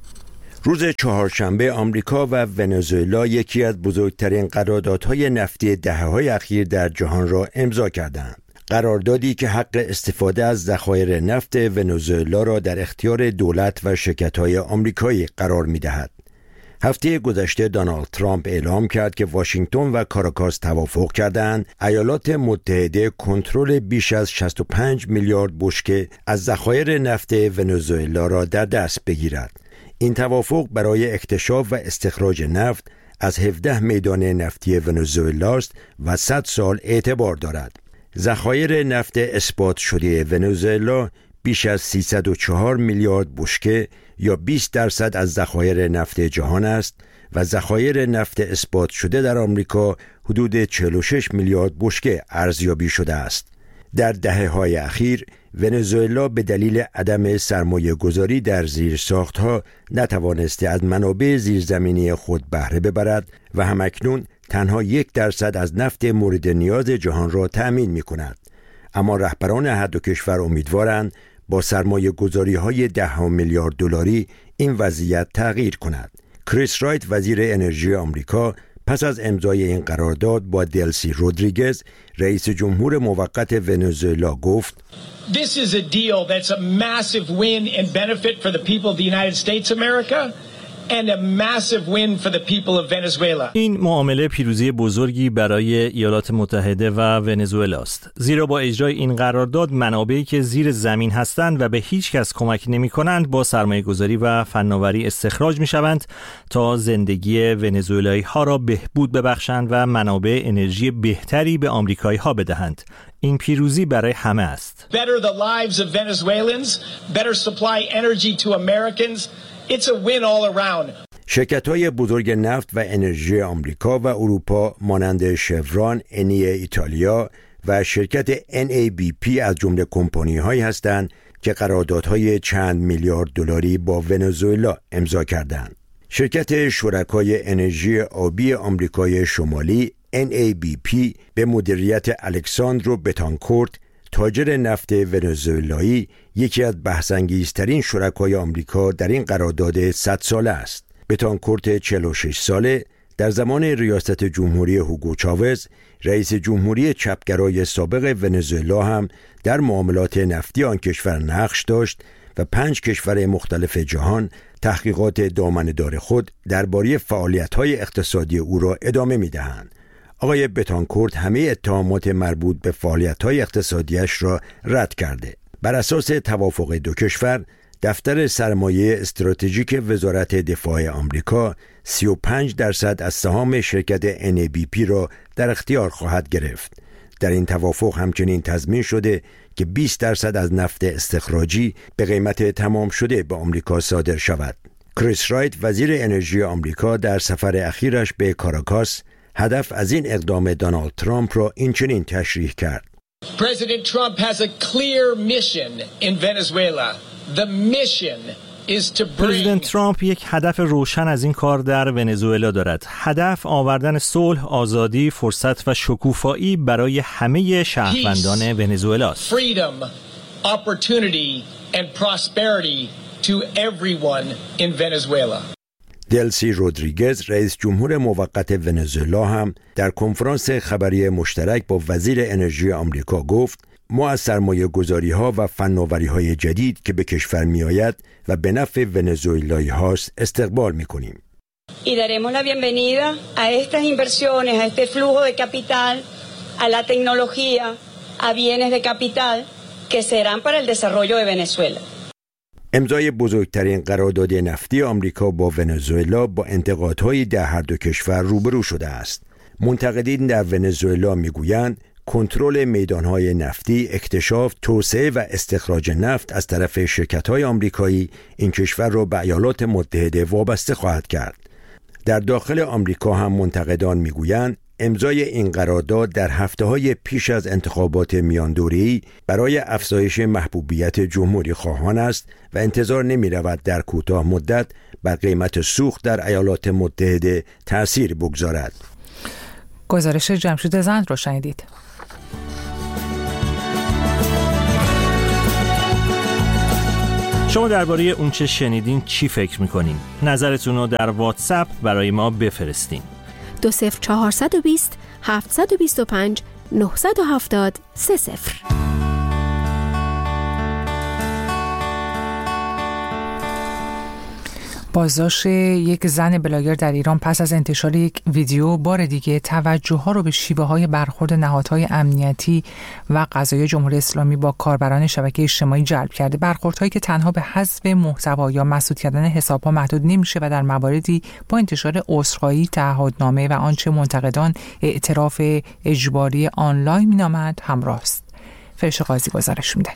روز چهارشنبه آمریکا و ونزوئلا یکی از بزرگترین قراردادهای نفتی دهه‌های اخیر در جهان را امضا کردند. قراردادی که حق استفاده از ذخایر نفت ونزوئلا را در اختیار دولت و شرکت‌های آمریکایی قرار می‌دهد. هفته گذشته دونالد ترامپ اعلام کرد که واشنگتن و کاراکاس توافق کردند ایالات متحده کنترل بیش از شصت و پنج میلیارد بشکه از ذخایر نفت ونزوئلا را در دست بگیرد. این توافق برای اکتشاف و استخراج نفت از هفده میدان نفتی ونزوئلا است و صد سال اعتبار دارد. ذخایر نفت اثبات شده ونزوئلا بیش از سیصد و چهار میلیارد بشکه یا بیست درصد از ذخایر نفت جهان است و ذخایر نفت اثبات شده در آمریکا حدود چهل و شش میلیارد بشکه ارزیابی شده است. در دهه‌های اخیر ونزوئلا به دلیل عدم سرمایه گذاری در زیرساختها نتوانسته از منابع زیرزمینی خود بهره ببرد و همکنون تنها یک درصد از نفت مورد نیاز جهان را تأمین می کند. اما رهبران هر دو کشور امیدوارند با سرمایه گذاری های ده میلیارد دلاری این وضعیت تغییر کند. کریس رایت، وزیر انرژی آمریکا، پس از امضای این قرارداد با دلسی رودریگز، رئیس جمهور موقت ونزوئلا گفت: This is a deal that's a massive win and benefit for the people of the United States of America and a massive win for the people of Venezuela. این معامله پیروزی بزرگی برای ایالات متحده و ونزوئلا است، زیرا با اجرای این قرارداد منابعی که زیر زمین هستند و به هیچ کس کمک نمی کنند با سرمایه گذاری و فناوری استخراج می شوند تا زندگی ونزوئلایی ها را بهبود ببخشند و منابع انرژی بهتری به آمریکایی ها بدهند. این پیروزی برای همه است. Better the lives of Venezuelans, better supply energy to Americans. It's a win all around. شرکت‌های بزرگ نفت و انرژی آمریکا و اروپا مانند شفران، انی ایتالیا و شرکت ان ای بی پی از جمله کمپانی‌هایی هستند که قراردادهای چند میلیارد دلاری با ونزوئلا امضا کردند. شرکت شرکای انرژی آبی آمریکای شمالی ان ای بی پی به مدیریت الکساندرو بتانکورت، تاجر نفت ونزوئلایی، یکی از بحث‌انگیزترین شرکای آمریکا در این قرارداد صد ساله است. بتانکورت چهل و شش ساله در زمان ریاست جمهوری هوگو چاوز، رئیس جمهوری چپگرای سابق ونزوئلا، هم در معاملات نفتی آن کشور نقش داشت و پنج کشور مختلف جهان تحقیقات دامنه‌دار خود درباره فعالیت‌های اقتصادی او را ادامه می‌دهند. آقای بتانکورت همه اتهامات مربوط به فعالیت‌های اقتصادیش را رد کرده. بر اساس توافق دو کشور، دفتر سرمایه استراتژیک وزارت دفاع آمریکا سی و پنج درصد از سهام شرکت ان ای بی پی را در اختیار خواهد گرفت. در این توافق همچنین تضمین شده که بیست درصد از نفت استخراجی به قیمت تمام شده به آمریکا صادر شود. کریس رایت، وزیر انرژی آمریکا، در سفر اخیرش به کاراکاس هدف از این اقدام دونالد ترامپ را این چنین تشریح کرد: President Trump has a clear mission in Venezuela. The mission پرزیدنت ترامپ یک هدف روشن از این کار در ونزوئلا دارد. هدف آوردن صلح، آزادی، فرصت و شکوفایی برای همه شهروندان ونزوئلا است. Freedom, opportunity and prosperity to everyone in Venezuela. دلسی رودریگز رئیس جمهور موقت ونزوئلا هم در کنفرانس خبری مشترک با وزیر انرژی آمریکا گفت ما از سرمایه گذاری ها و فناوری های جدید که به کشور می آید و به نفع ونزوئلایی هاست استقبال می کنیم. Y daremos la bienvenida a estas inversiones, a este flujo de capital, a la tecnología, a bienes de capital que serán para el desarrollo de Venezuela. امضای بزرگترین قرارداد نفتی آمریکا با ونزوئلا با انتقادهای در هر دو کشور روبرو شده است. منتقدین در ونزوئلا میگویند کنترل میدانهای نفتی، اکتشاف، توسعه و استخراج نفت از طرف شرکت‌های آمریکایی این کشور را به ایالات متحده وابسته خواهد کرد. در داخل آمریکا هم منتقدان میگویند امضای این قرارداد در هفته‌های پیش از انتخابات میاندوره‌ای برای افزایش محبوبیت جمهوری خواهان است و انتظار نمی‌رود در کوتاه مدت بر قیمت سوخت در ایالات متحده تأثیر بگذارد. گزارش جمشید زند رو شنیدید. شما درباره اون چه شنیدین چی فکر می‌کنین؟ نظرتون رو در واتساپ برای ما بفرستین. دو صفر چهارصد و بیست هفتصد و بیست و پنج نهصد و هفتاد سه صفر. بازداشت یک زن بلاگر در ایران پس از انتشار یک ویدیو بار دیگه توجه ها رو به شیوه های برخورد نهادهای امنیتی و قضایی جمهوری اسلامی با کاربران شبکه اجتماعی جلب کرده. برخوردهایی که تنها به حذف محتوا یا مسدود کردن حساب‌ها محدود نمیشه و در مواردی با انتشار عذرخواهی، تعهدنامه و آنچه منتقدان اعتراف اجباری آنلاین مینامند همراه است. فرشته قاضی گزارش میده.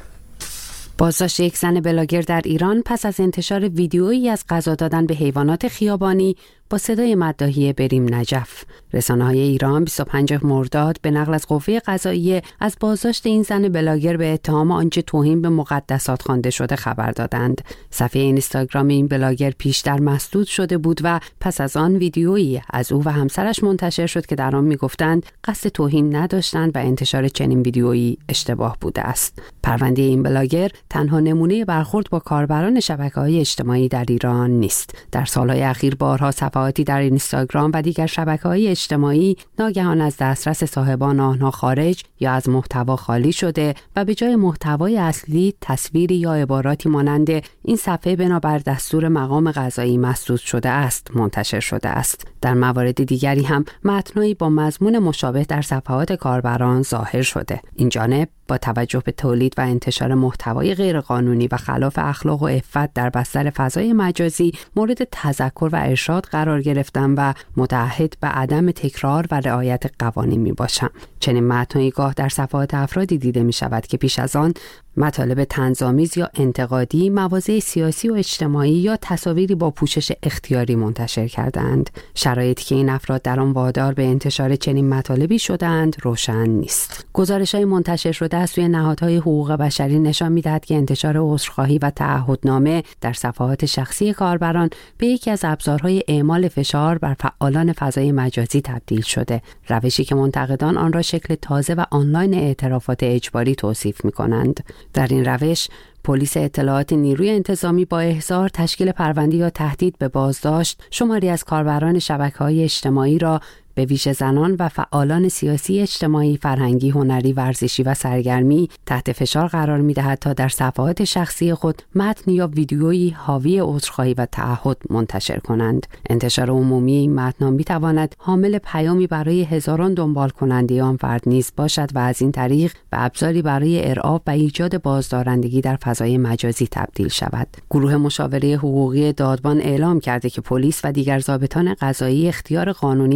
بازداشت یک زن بلاگر در ایران پس از انتشار ویدیویی از غذا دادن به حیوانات خیابانی با صدای مداحی بریم نجف. رسانه‌های ایران بیست و پنجم مرداد به نقل از قوه قضاییه از بازداشت این زن بلاگر به اتهام آنچه توهین به مقدسات خوانده شده خبر دادند. صفحه اینستاگرام این بلاگر پیشتر مسدود شده بود و پس از آن ویدیویی از او و همسرش منتشر شد که در آن می‌گفتند قصد توهین نداشتند و انتشار چنین ویدیویی اشتباه بوده است. پرونده این بلاگر تنها نمونه برخورد با کاربران شبکه‌های اجتماعی در ایران نیست. در سال‌های اخیر بارها صفحاتی در اینستاگرام و دیگر شبکه‌های اجتماعی ناگهان از دسترس صاحبان آنها خارج یا از محتوا خالی شده و به جای محتوای اصلی تصویری یا عباراتی مانند این صفحه بنابر دستور مقام قضایی مسدود شده است منتشر شده است. در موارد دیگری هم متنایی با مضمون مشابه در صفحات کاربران ظاهر شده. این جانب با توجه به تولید و انتشار محتوای غیرقانونی و خلاف اخلاق و عفت در بستر فضای مجازی مورد تذکر و ارشاد قرار گرفتم و متعهد به عدم تکرار و رعایت قوانین می باشم. چنین متنایی گاه در صفحات افرادی دیده می شود که پیش از آن مطالب طنزآمیز یا انتقادی، مواضع سیاسی و اجتماعی یا تصاویری با پوشش اختیاری منتشر کردند. شرایطی که این افراد در آن وادار به انتشار چنین مطالبی شدند روشن نیست. گزارش‌های منتشر شده از سوی نهادهای حقوق بشری نشان می‌دهد که انتشار عذرخواهی و تعهدنامه در صفحات شخصی کاربران به یکی از ابزارهای اعمال فشار بر فعالان فضای مجازی تبدیل شده. روشی که منتقدان آن را شکل تازه و آنلاین اعترافات اجباری توصیف می‌کنند. در این روش پلیس اطلاعات نیروی انتظامی با احضار، تشکیل پرونده یا تهدید به بازداشت شماری از کاربران شبکه‌های اجتماعی را به ویژه زنان و فعالان سیاسی، اجتماعی، فرهنگی، هنری، ورزشی و سرگرمی تحت فشار قرار می‌دهد تا در صفحات شخصی خود متن یا ویدیویی حاوی عذرخواهی و تعهد منتشر کنند. انتشار عمومی این متن می‌تواند حامل پیامی برای هزاران دنبال کننده آن فرد نیز باشد و از این طریق به ابزاری برای ارعاب و ایجاد بازدارندگی در فضای مجازی تبدیل شود. گروه مشاوره حقوقی دادبان اعلام کرده که پلیس و دیگر ضابطان قضایی اختیار قانونی برای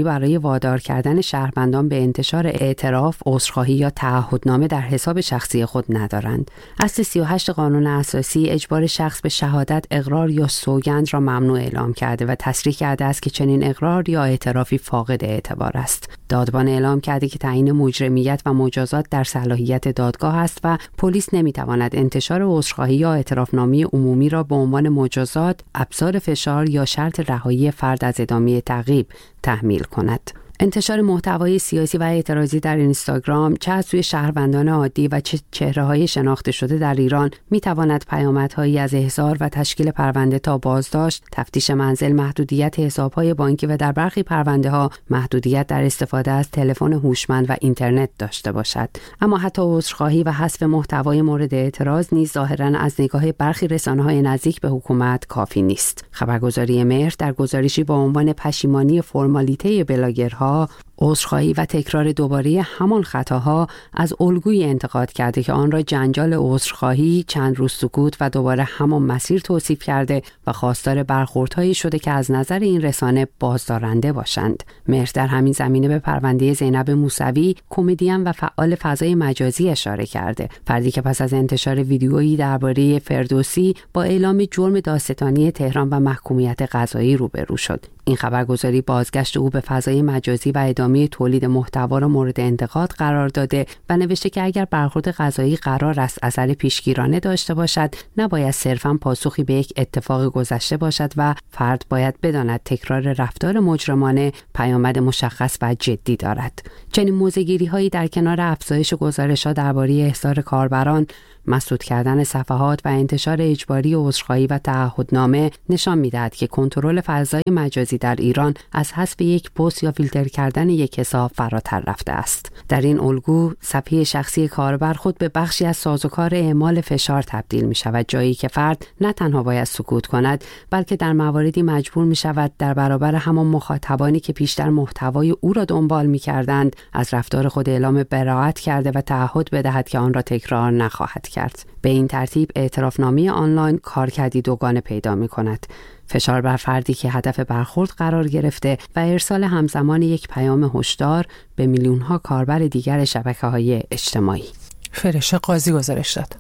وادار کردن شهروندان به انتشار اعتراف، عذرخواهی یا تعهدنامه در حساب شخصی خود ندارند. اصل سی و هشت قانون اساسی اجبار شخص به شهادت، اقرار یا سوگند را ممنوع اعلام کرده و تصریح کرده است که چنین اقرار یا اعترافی فاقد اعتبار است. دادبان اعلام کرده که تعیین مجرمیت و مجازات در صلاحیت دادگاه است و پلیس نمیتواند انتشار عذرخواهی یا اعترافنامه عمومی را به عنوان مجازات، ابزار فشار یا شرط رهایی فرد از ادامه تعقیب تحمیل کند. انتشار محتوای سیاسی و اعتراضی در اینستاگرام چه از سوی شهروندان عادی و چه چهره‌های شناخته شده در ایران می‌تواند پیامدهایی از احضار و تشکیل پرونده تا بازداشت، تفتیش منزل، محدودیت حساب‌های بانکی و در برخی پرونده‌ها محدودیت در استفاده از تلفن هوشمند و اینترنت داشته باشد. اما حتی عذرخواهی و حذف محتوای مورد اعتراض نیز ظاهراً از نگاه برخی رسانه‌های نزدیک به حکومت کافی نیست. خبرگزاری مهر در گزارشی با عنوان پشیمانی فرمالیته بلاگرها، عذرخواهی و تکرار دوباره همان خطاها از الگوی انتقاد کرده که آن را جنجال عذرخواهی، چند روز سکوت و دوباره همان مسیر توصیف کرده و خواستار برخوردهایی شده که از نظر این رسانه بازدارنده باشند. مهر در همین زمینه به پرونده زینب موسوی، کمدین و فعال فضای مجازی اشاره کرده، فردی که پس از انتشار ویدیویی درباره فردوسی با اعلام جرم دادستانی تهران و محکومیت قضایی روبرو شد. این خبرگزاری بازگشت او به فضای مجازی و ادامه تولید محتوا را مورد انتقاد قرار داده و نوشته که اگر برخورد قضایی قرار است اثر پیشگیرانه داشته باشد، نباید صرفاً پاسخی به یک اتفاق گذشته باشد و فرد باید بداند تکرار رفتار مجرمانه پیامد مشخص و جدی دارد. چنین موضع‌گیری‌هایی در کنار افزایش گزارش‌ها درباره احضار کاربران، مسدود کردن صفحات و انتشار اجباری عذرخواهی و تعهدنامه نشان می‌دهد که کنترل فضای مجازی در ایران از حذف یک پست یا فیلتر کردن یک حساب فراتر رفته است. در این الگو صفحه شخصی کاربر خود به بخشی از سازوکار اعمال فشار تبدیل می‌شود، جایی که فرد نه تنها باید سکوت کند، بلکه در مواردی مجبور می‌شود در برابر همان مخاطبانی که پیشتر محتوای او را دنبال می‌کردند از رفتار خود اعلام براءت کرده و تعهد بدهد که آن را تکرار نخواهد کرد. به این ترتیب اعترافنامه آنلاین کارکردی دوگانه پیدا می کند. فشار بر فردی که هدف برخورد قرار گرفته و ارسال همزمان یک پیام هشدار به میلیون‌ها کاربر دیگر شبکه‌های اجتماعی. فرشه قاضی گزارش داد.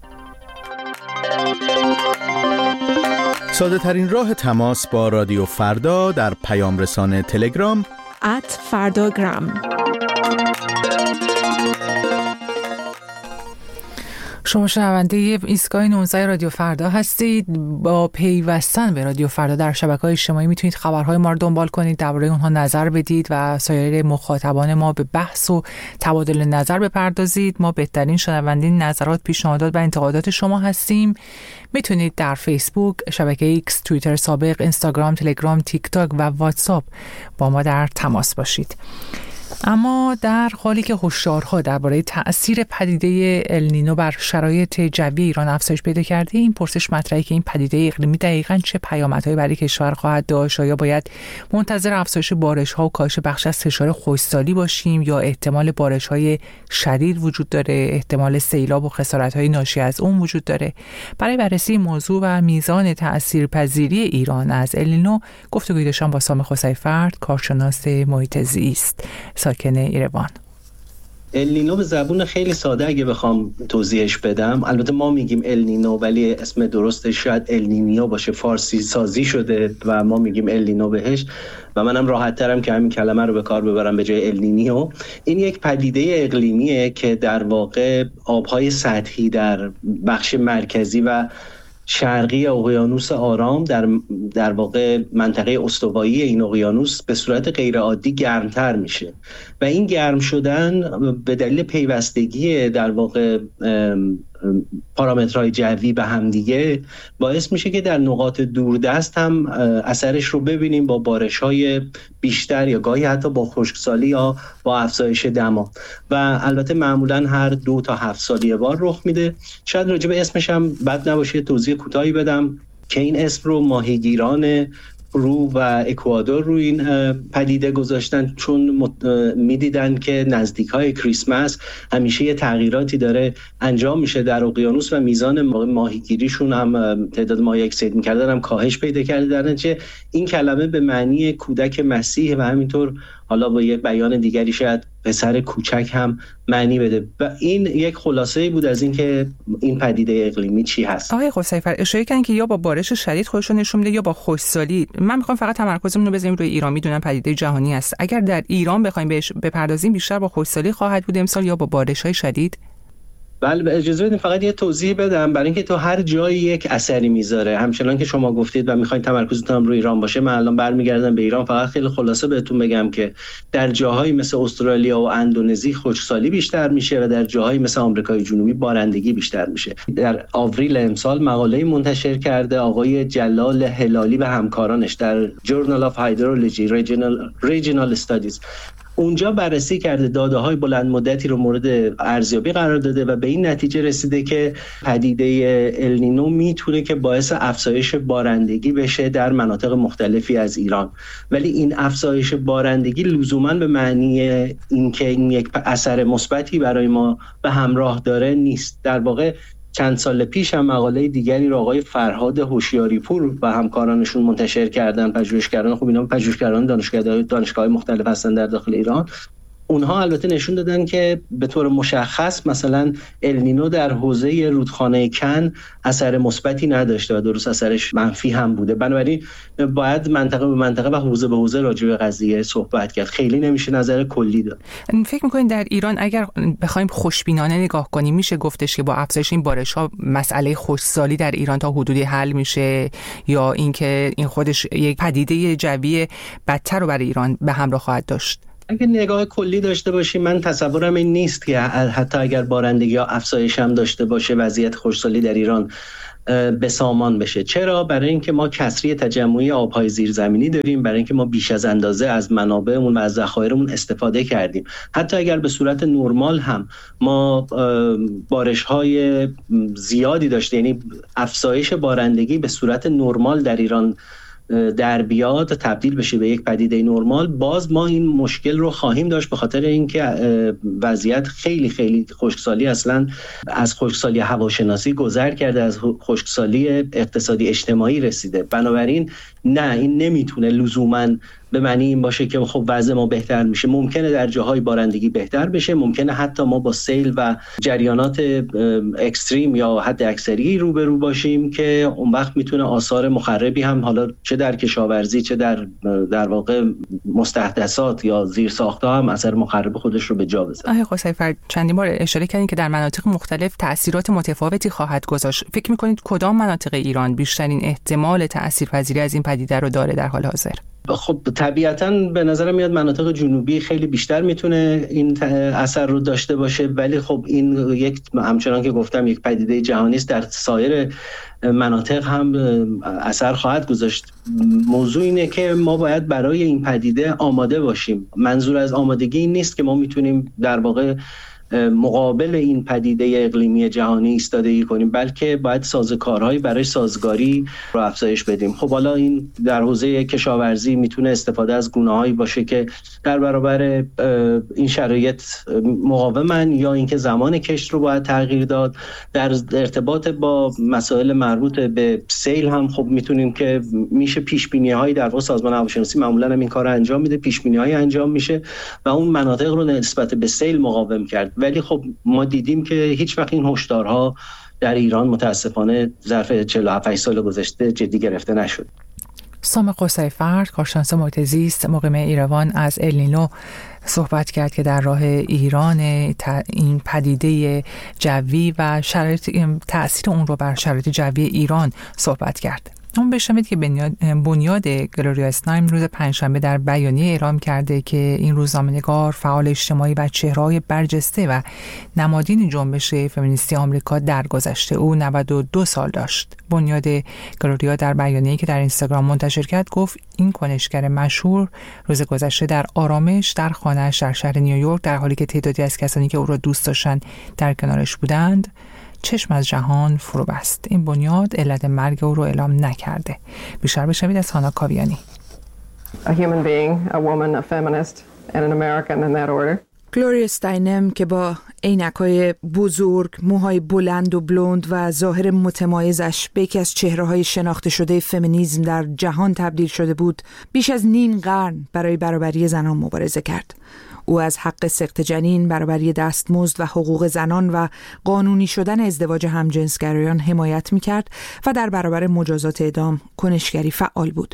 ساده ترین راه تماس با رادیو فردا در پیام رسان تلگرام ات فرداگرام. شما شنونده ایستگاه نوزده رادیو فردا هستید. با پیوستن به رادیو فردا در شبکه‌های اجتماعی میتونید خبرهای ما رو دنبال کنید، درباره اونها نظر بدید و سایر مخاطبان ما به بحث و تبادل نظر بپردازید. ما بهترین شنونده نظرات، پیشنهادات و انتقادات شما هستیم. میتونید در فیسبوک، شبکه ایکس، توییتر سابق، اینستاگرام، تلگرام، تیک تاک و واتساپ با ما در تماس باشید. اما در حالی که هشدارها درباره تأثیر پدیده النینو بر شرایط جوی ایران افزایش پیدا کرده، این پرسش مطرحه که این پدیده اقلیمی دقیقاً چه پیامدهایی برای کشور خواهد داشت؟ آیا باید منتظر افزایش بارش‌ها و کاهش بخش از فشار خشکسالی باشیم یا احتمال بارش‌های شدید وجود داره، احتمال سیلاب و خسارت‌های ناشی از اون وجود داره؟ برای بررسی موضوع و میزان تأثیرپذیری ایران از النینو گفتگوی داشتم با سامح خسیفرد، کارشناس محیط زیست ساکن ایروان. النینو به زبون خیلی ساده اگه بخوام توضیحش بدم، البته ما میگیم النینو ولی اسم درستش شاید النینیو باشه، فارسی سازی شده و ما میگیم النینو بهش و منم راحت ترم که همین کلمه رو به کار ببرم به جای النینیو. این یک پدیده اقلیمیه که در واقع آبهای سطحی در بخش مرکزی و شرقی اقیانوس آرام در در واقع منطقه استوایی این اقیانوس به صورت غیرعادی گرمتر میشه و این گرم شدن به دلیل پیوستگی در واقع پارامترهای جوی به هم دیگه باعث میشه که در نقاط دوردست هم اثرش رو ببینیم با بارش‌های بیشتر یا گاهی حتی با خشکسالی یا با افزایش دما و البته معمولاً هر دو تا هفت سال یه بار رخ میده. شاید راجع به اسمش هم بد نباشه توضیح کوتاهی بدم که این اسم رو ماهیگیران پرو و اکوادور رو این پدیده گذاشتن چون میدیدن که نزدیک های کریسمس همیشه یه تغییراتی داره انجام میشه در اقیانوس و میزان ماهیگیریشون هم تعداد ماهی که صید میکردن هم کاهش پیدا کرده. در نتیجه این کلمه به معنی کودک مسیح و همینطور حالا با یک بیان دیگری شاید پسر کوچک هم معنی بده. و این یک خلاصه‌ای بود از اینکه این پدیده اقلیمی چی هست. آقای قصیفر اشاره کردن که یا با بارش شدید خودشون نشون میده یا با خشکسالی. من میخوام فقط تمرکزمون رو بذاریم روی ایران. میدونم پدیده جهانی است. اگر در ایران بخوایم بهش بپردازیم بیشتر با خشکسالی خواهد بود امسال یا با بارش‌های شدید؟ بله اجازه بدید فقط یه توضیح بدم برای اینکه تو هر جایی یک اثری میذاره. همچنان که شما گفتید و میخواین تمرکزتون روی ایران باشه، من الان برمیگردم به ایران. فقط خیلی خلاصه بهتون بگم که در جاهایی مثل استرالیا و اندونزی خشکسالی بیشتر میشه و در جاهایی مثل آمریکای جنوبی بارندگی بیشتر میشه. در آوریل امسال مقاله‌ای منتشر کرده آقای جلال هلالی و همکارانش در Journal of Hydrology Regional Regional Studies. اونجا بررسی کرده، داده‌های بلند مدتی رو مورد ارزیابی قرار داده و به این نتیجه رسیده که پدیده النینو میتونه که باعث افزایش بارندگی بشه در مناطق مختلفی از ایران. ولی این افزایش بارندگی لزوماً به معنی اینکه این یک اثر مثبتی برای ما به همراه داره نیست. در واقع چند سال پیش هم مقاله دیگری رو آقای فرهاد هوشیاری‌پور و همکارانشون منتشر کردن، پژوهشگران، خب اینا پژوهشگران دانشگاه دانشگاه‌های مختلف هستن در داخل ایران. اونها البته نشون دادن که به طور مشخص مثلا النینو در حوزه رودخانه کن اثر مثبتی نداشته و درست اثرش منفی هم بوده. بنابراین باید منطقه به منطقه و حوزه به حوزه راجع به قضیه صحبت کرد. خیلی نمیشه نظر کلی داد. فکر می‌کنید در ایران اگر بخوایم خوشبینانه نگاه کنیم میشه گفتش که با افزایش این بارش‌ها مسئله خشکسالی در ایران تا حدودی حل میشه، یا اینکه این خودش یک پدیده جوی بدتر رو برای ایران به همراه خواهد داشت؟ اگه نگاه کلی داشته باشیم، من تصورم این نیست که حتی اگر بارندگی ها افزایش هم داشته باشه وضعیت خشکسالی در ایران به سامان بشه. چرا؟ برای اینکه ما کسری تجمعی آبهای زیرزمینی داریم، برای اینکه ما بیش از اندازه از منابعمون و از ذخایرمون استفاده کردیم. حتی اگر به صورت نرمال هم ما بارش‌های زیادی داشته، یعنی افزایش بارندگی به صورت نرمال در ایران در بیاد تبدیل بشه به یک پدیده نرمال، باز ما این مشکل رو خواهیم داشت، به خاطر اینکه وضعیت خیلی خیلی خشکسالی اصلا از خشکسالی هواشناسی گذر کرده، از خشکسالی اقتصادی اجتماعی رسیده. بنابراین نه، این نمیتونه لزوماً به معنی این باشه که خب وضع ما بهتر میشه. ممکنه در جاهای بارندگی بهتر بشه، ممکنه حتی ما با سیل و جریانات اکستریم یا حد اکثری روبرو باشیم که اون وقت میتونه آثار مخربی هم حالا چه در کشاورزی چه در در واقع مستحدثات یا زیرساخت‌ها هم اثر مخرب خودش رو به جا بذاره. آقای قصیفر چندین بار اشاره کردین که در مناطق مختلف تأثیرات متفاوتی خواهد گذاشت. فکر می‌کنید کدام مناطق ایران بیشترین احتمال تأثیرپذیری از این پدیده رو داره در حال حاضر؟ خب طبیعتاً به نظر میاد مناطق جنوبی خیلی بیشتر میتونه این اثر رو داشته باشه، ولی خب این یک همچنان که گفتم یک پدیده جهانی است، در سایر مناطق هم اثر خواهد گذاشت. موضوع اینه که ما باید برای این پدیده آماده باشیم. منظور از آمادگی این نیست که ما میتونیم در واقع مقابل این پدیده اقلیمی جهانی ایستادگی کنیم، بلکه باید سازوکارهایی برای سازگاری رو افزایش بدیم. خب حالا این در حوزه کشاورزی میتونه استفاده از گونه‌هایی باشه که در برابر این شرایط مقاومن، یا اینکه زمان کشت رو باید تغییر داد. در ارتباط با مسائل مربوط به سیل هم خب میتونیم که میشه پیش‌بینی‌هایی در واقع سازمان هواشناسی معمولاً هم این کارو انجام میده، پیش‌بینی‌هایی انجام میشه و اون مناطق رو نسبت به سیل مقاوم کرد. ولی خب ما دیدیم که هیچ وقت این هشدارها در ایران متاسفانه ظرف چهل و هفت سال گذشته جدی گرفته نشد. سام قصیفر، کارشناس محیط زیست مقیم ایروان، از النینو صحبت کرد که در راه ایران این پدیده جوی و شرایط تأثیر اون رو بر شرایط جوی ایران صحبت کرد. اون بشنوید که بنیاد گلوریا استایم روز پنجشنبه در بیانیه اعلام کرده که این روزنامه‌نگار، فعال اجتماعی و چهره‌های برجسته و نمادین جنبش فمینیستی آمریکا درگذشته او نود و دو سال داشت. بنیاد گلوریا در بیانیه‌ای که در اینستاگرام منتشر کرد گفت این کنشگر مشهور روز گذشته در آرامش در خانه‌اش در شهر نیویورک، در حالی که تعدادی از کسانی که او را دوست داشتند در کنارش بودند، چشم از جهان فرو بست. این بنیاد علت مرگ او رو اعلام نکرده. بیشتر بشنوید از هانا کاویانی. A human being, a woman, a feminist and an American in that order. گلوریا استاینم که با عینک‌های بزرگ، موهای بلند و بلوند و ظاهر متمایزش به یکی از چهره‌های شناخته شده فمینیسم در جهان تبدیل شده بود، بیش از نیم قرن برای برابری زنان مبارزه کرد. او از حق سقط جنین، برابری دستمزد و حقوق زنان و قانونی شدن ازدواج همجنسگرایان حمایت می‌کرد و در برابر مجازات اعدام کنشگری فعال بود.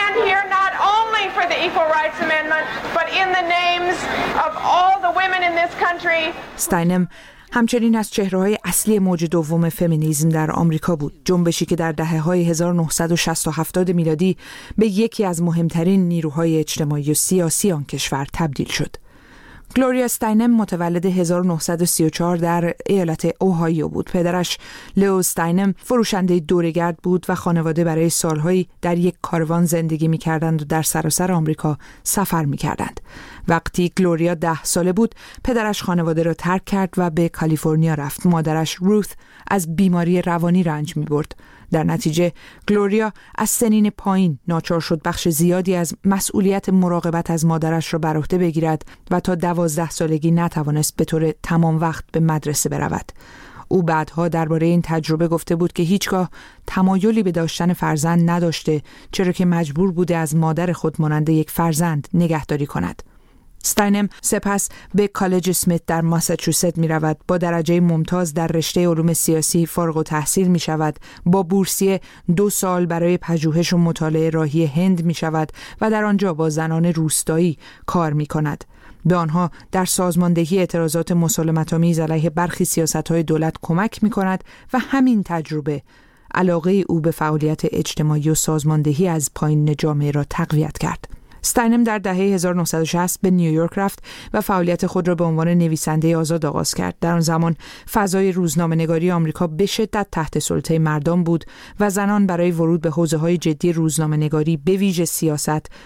for the Equal Rights Amendment, but in the names of all the women in this country. استاینم همچنین از چهره‌های اصلی موج دوم فمینیسم در آمریکا بود، جنبشی که در دهه‌های هزار و نهصد و شصت و هفتاد میلادی به یکی از مهمترین نیروهای اجتماعی و سیاسی آن کشور تبدیل شد. گلوریا استاینم متولد هزار و نهصد و سی و چهار در ایالت اوهایو بود. پدرش لئو استاینم فروشنده دوره‌گرد بود و خانواده برای سالهایی در یک کاروان زندگی می‌کردند و در سراسر آمریکا سفر می‌کردند. وقتی گلوریا ده ساله بود، پدرش خانواده را ترک کرد و به کالیفرنیا رفت. مادرش روث از بیماری روانی رنج می‌برد. در نتیجه گلوریا از سنین پایین ناچار شد بخش زیادی از مسئولیت مراقبت از مادرش را بر عهده بگیرد و تا دوازده سالگی نتوانست به طور تمام وقت به مدرسه برود. او بعدها درباره این تجربه گفته بود که هیچگاه تمایلی به داشتن فرزند نداشته، چرا که مجبور بوده از مادر خود مانند یک فرزند نگهداری کند. استاینم سپس به کالج اسمیت در ماساچوست می رود. با درجه ممتاز در رشته علوم سیاسی فارغ التحصیل می شود. با بورسیه دو سال برای پژوهش و مطالعه راهی هند می شود و در آنجا با زنان روستایی کار می کند. به آنها در سازماندهی اعتراضات مسالمت‌آمیز علیه برخی سیاست‌های دولت کمک می کند و همین تجربه علاقه او به فعالیت اجتماعی و سازماندهی از پایین جامعه را تقویت کرد. استاینم در دهه هزار و نهصد و شصت به نیویورک رفت و فعالیت خود را به عنوان نویسنده آزاد آغاز کرد. در آن زمان فضای روزنامه‌نگاری آمریکا به شدت تحت سلطه مردان بود و زنان برای ورود به حوزه‌های جدی روزنامه‌نگاری به ویژه سیاست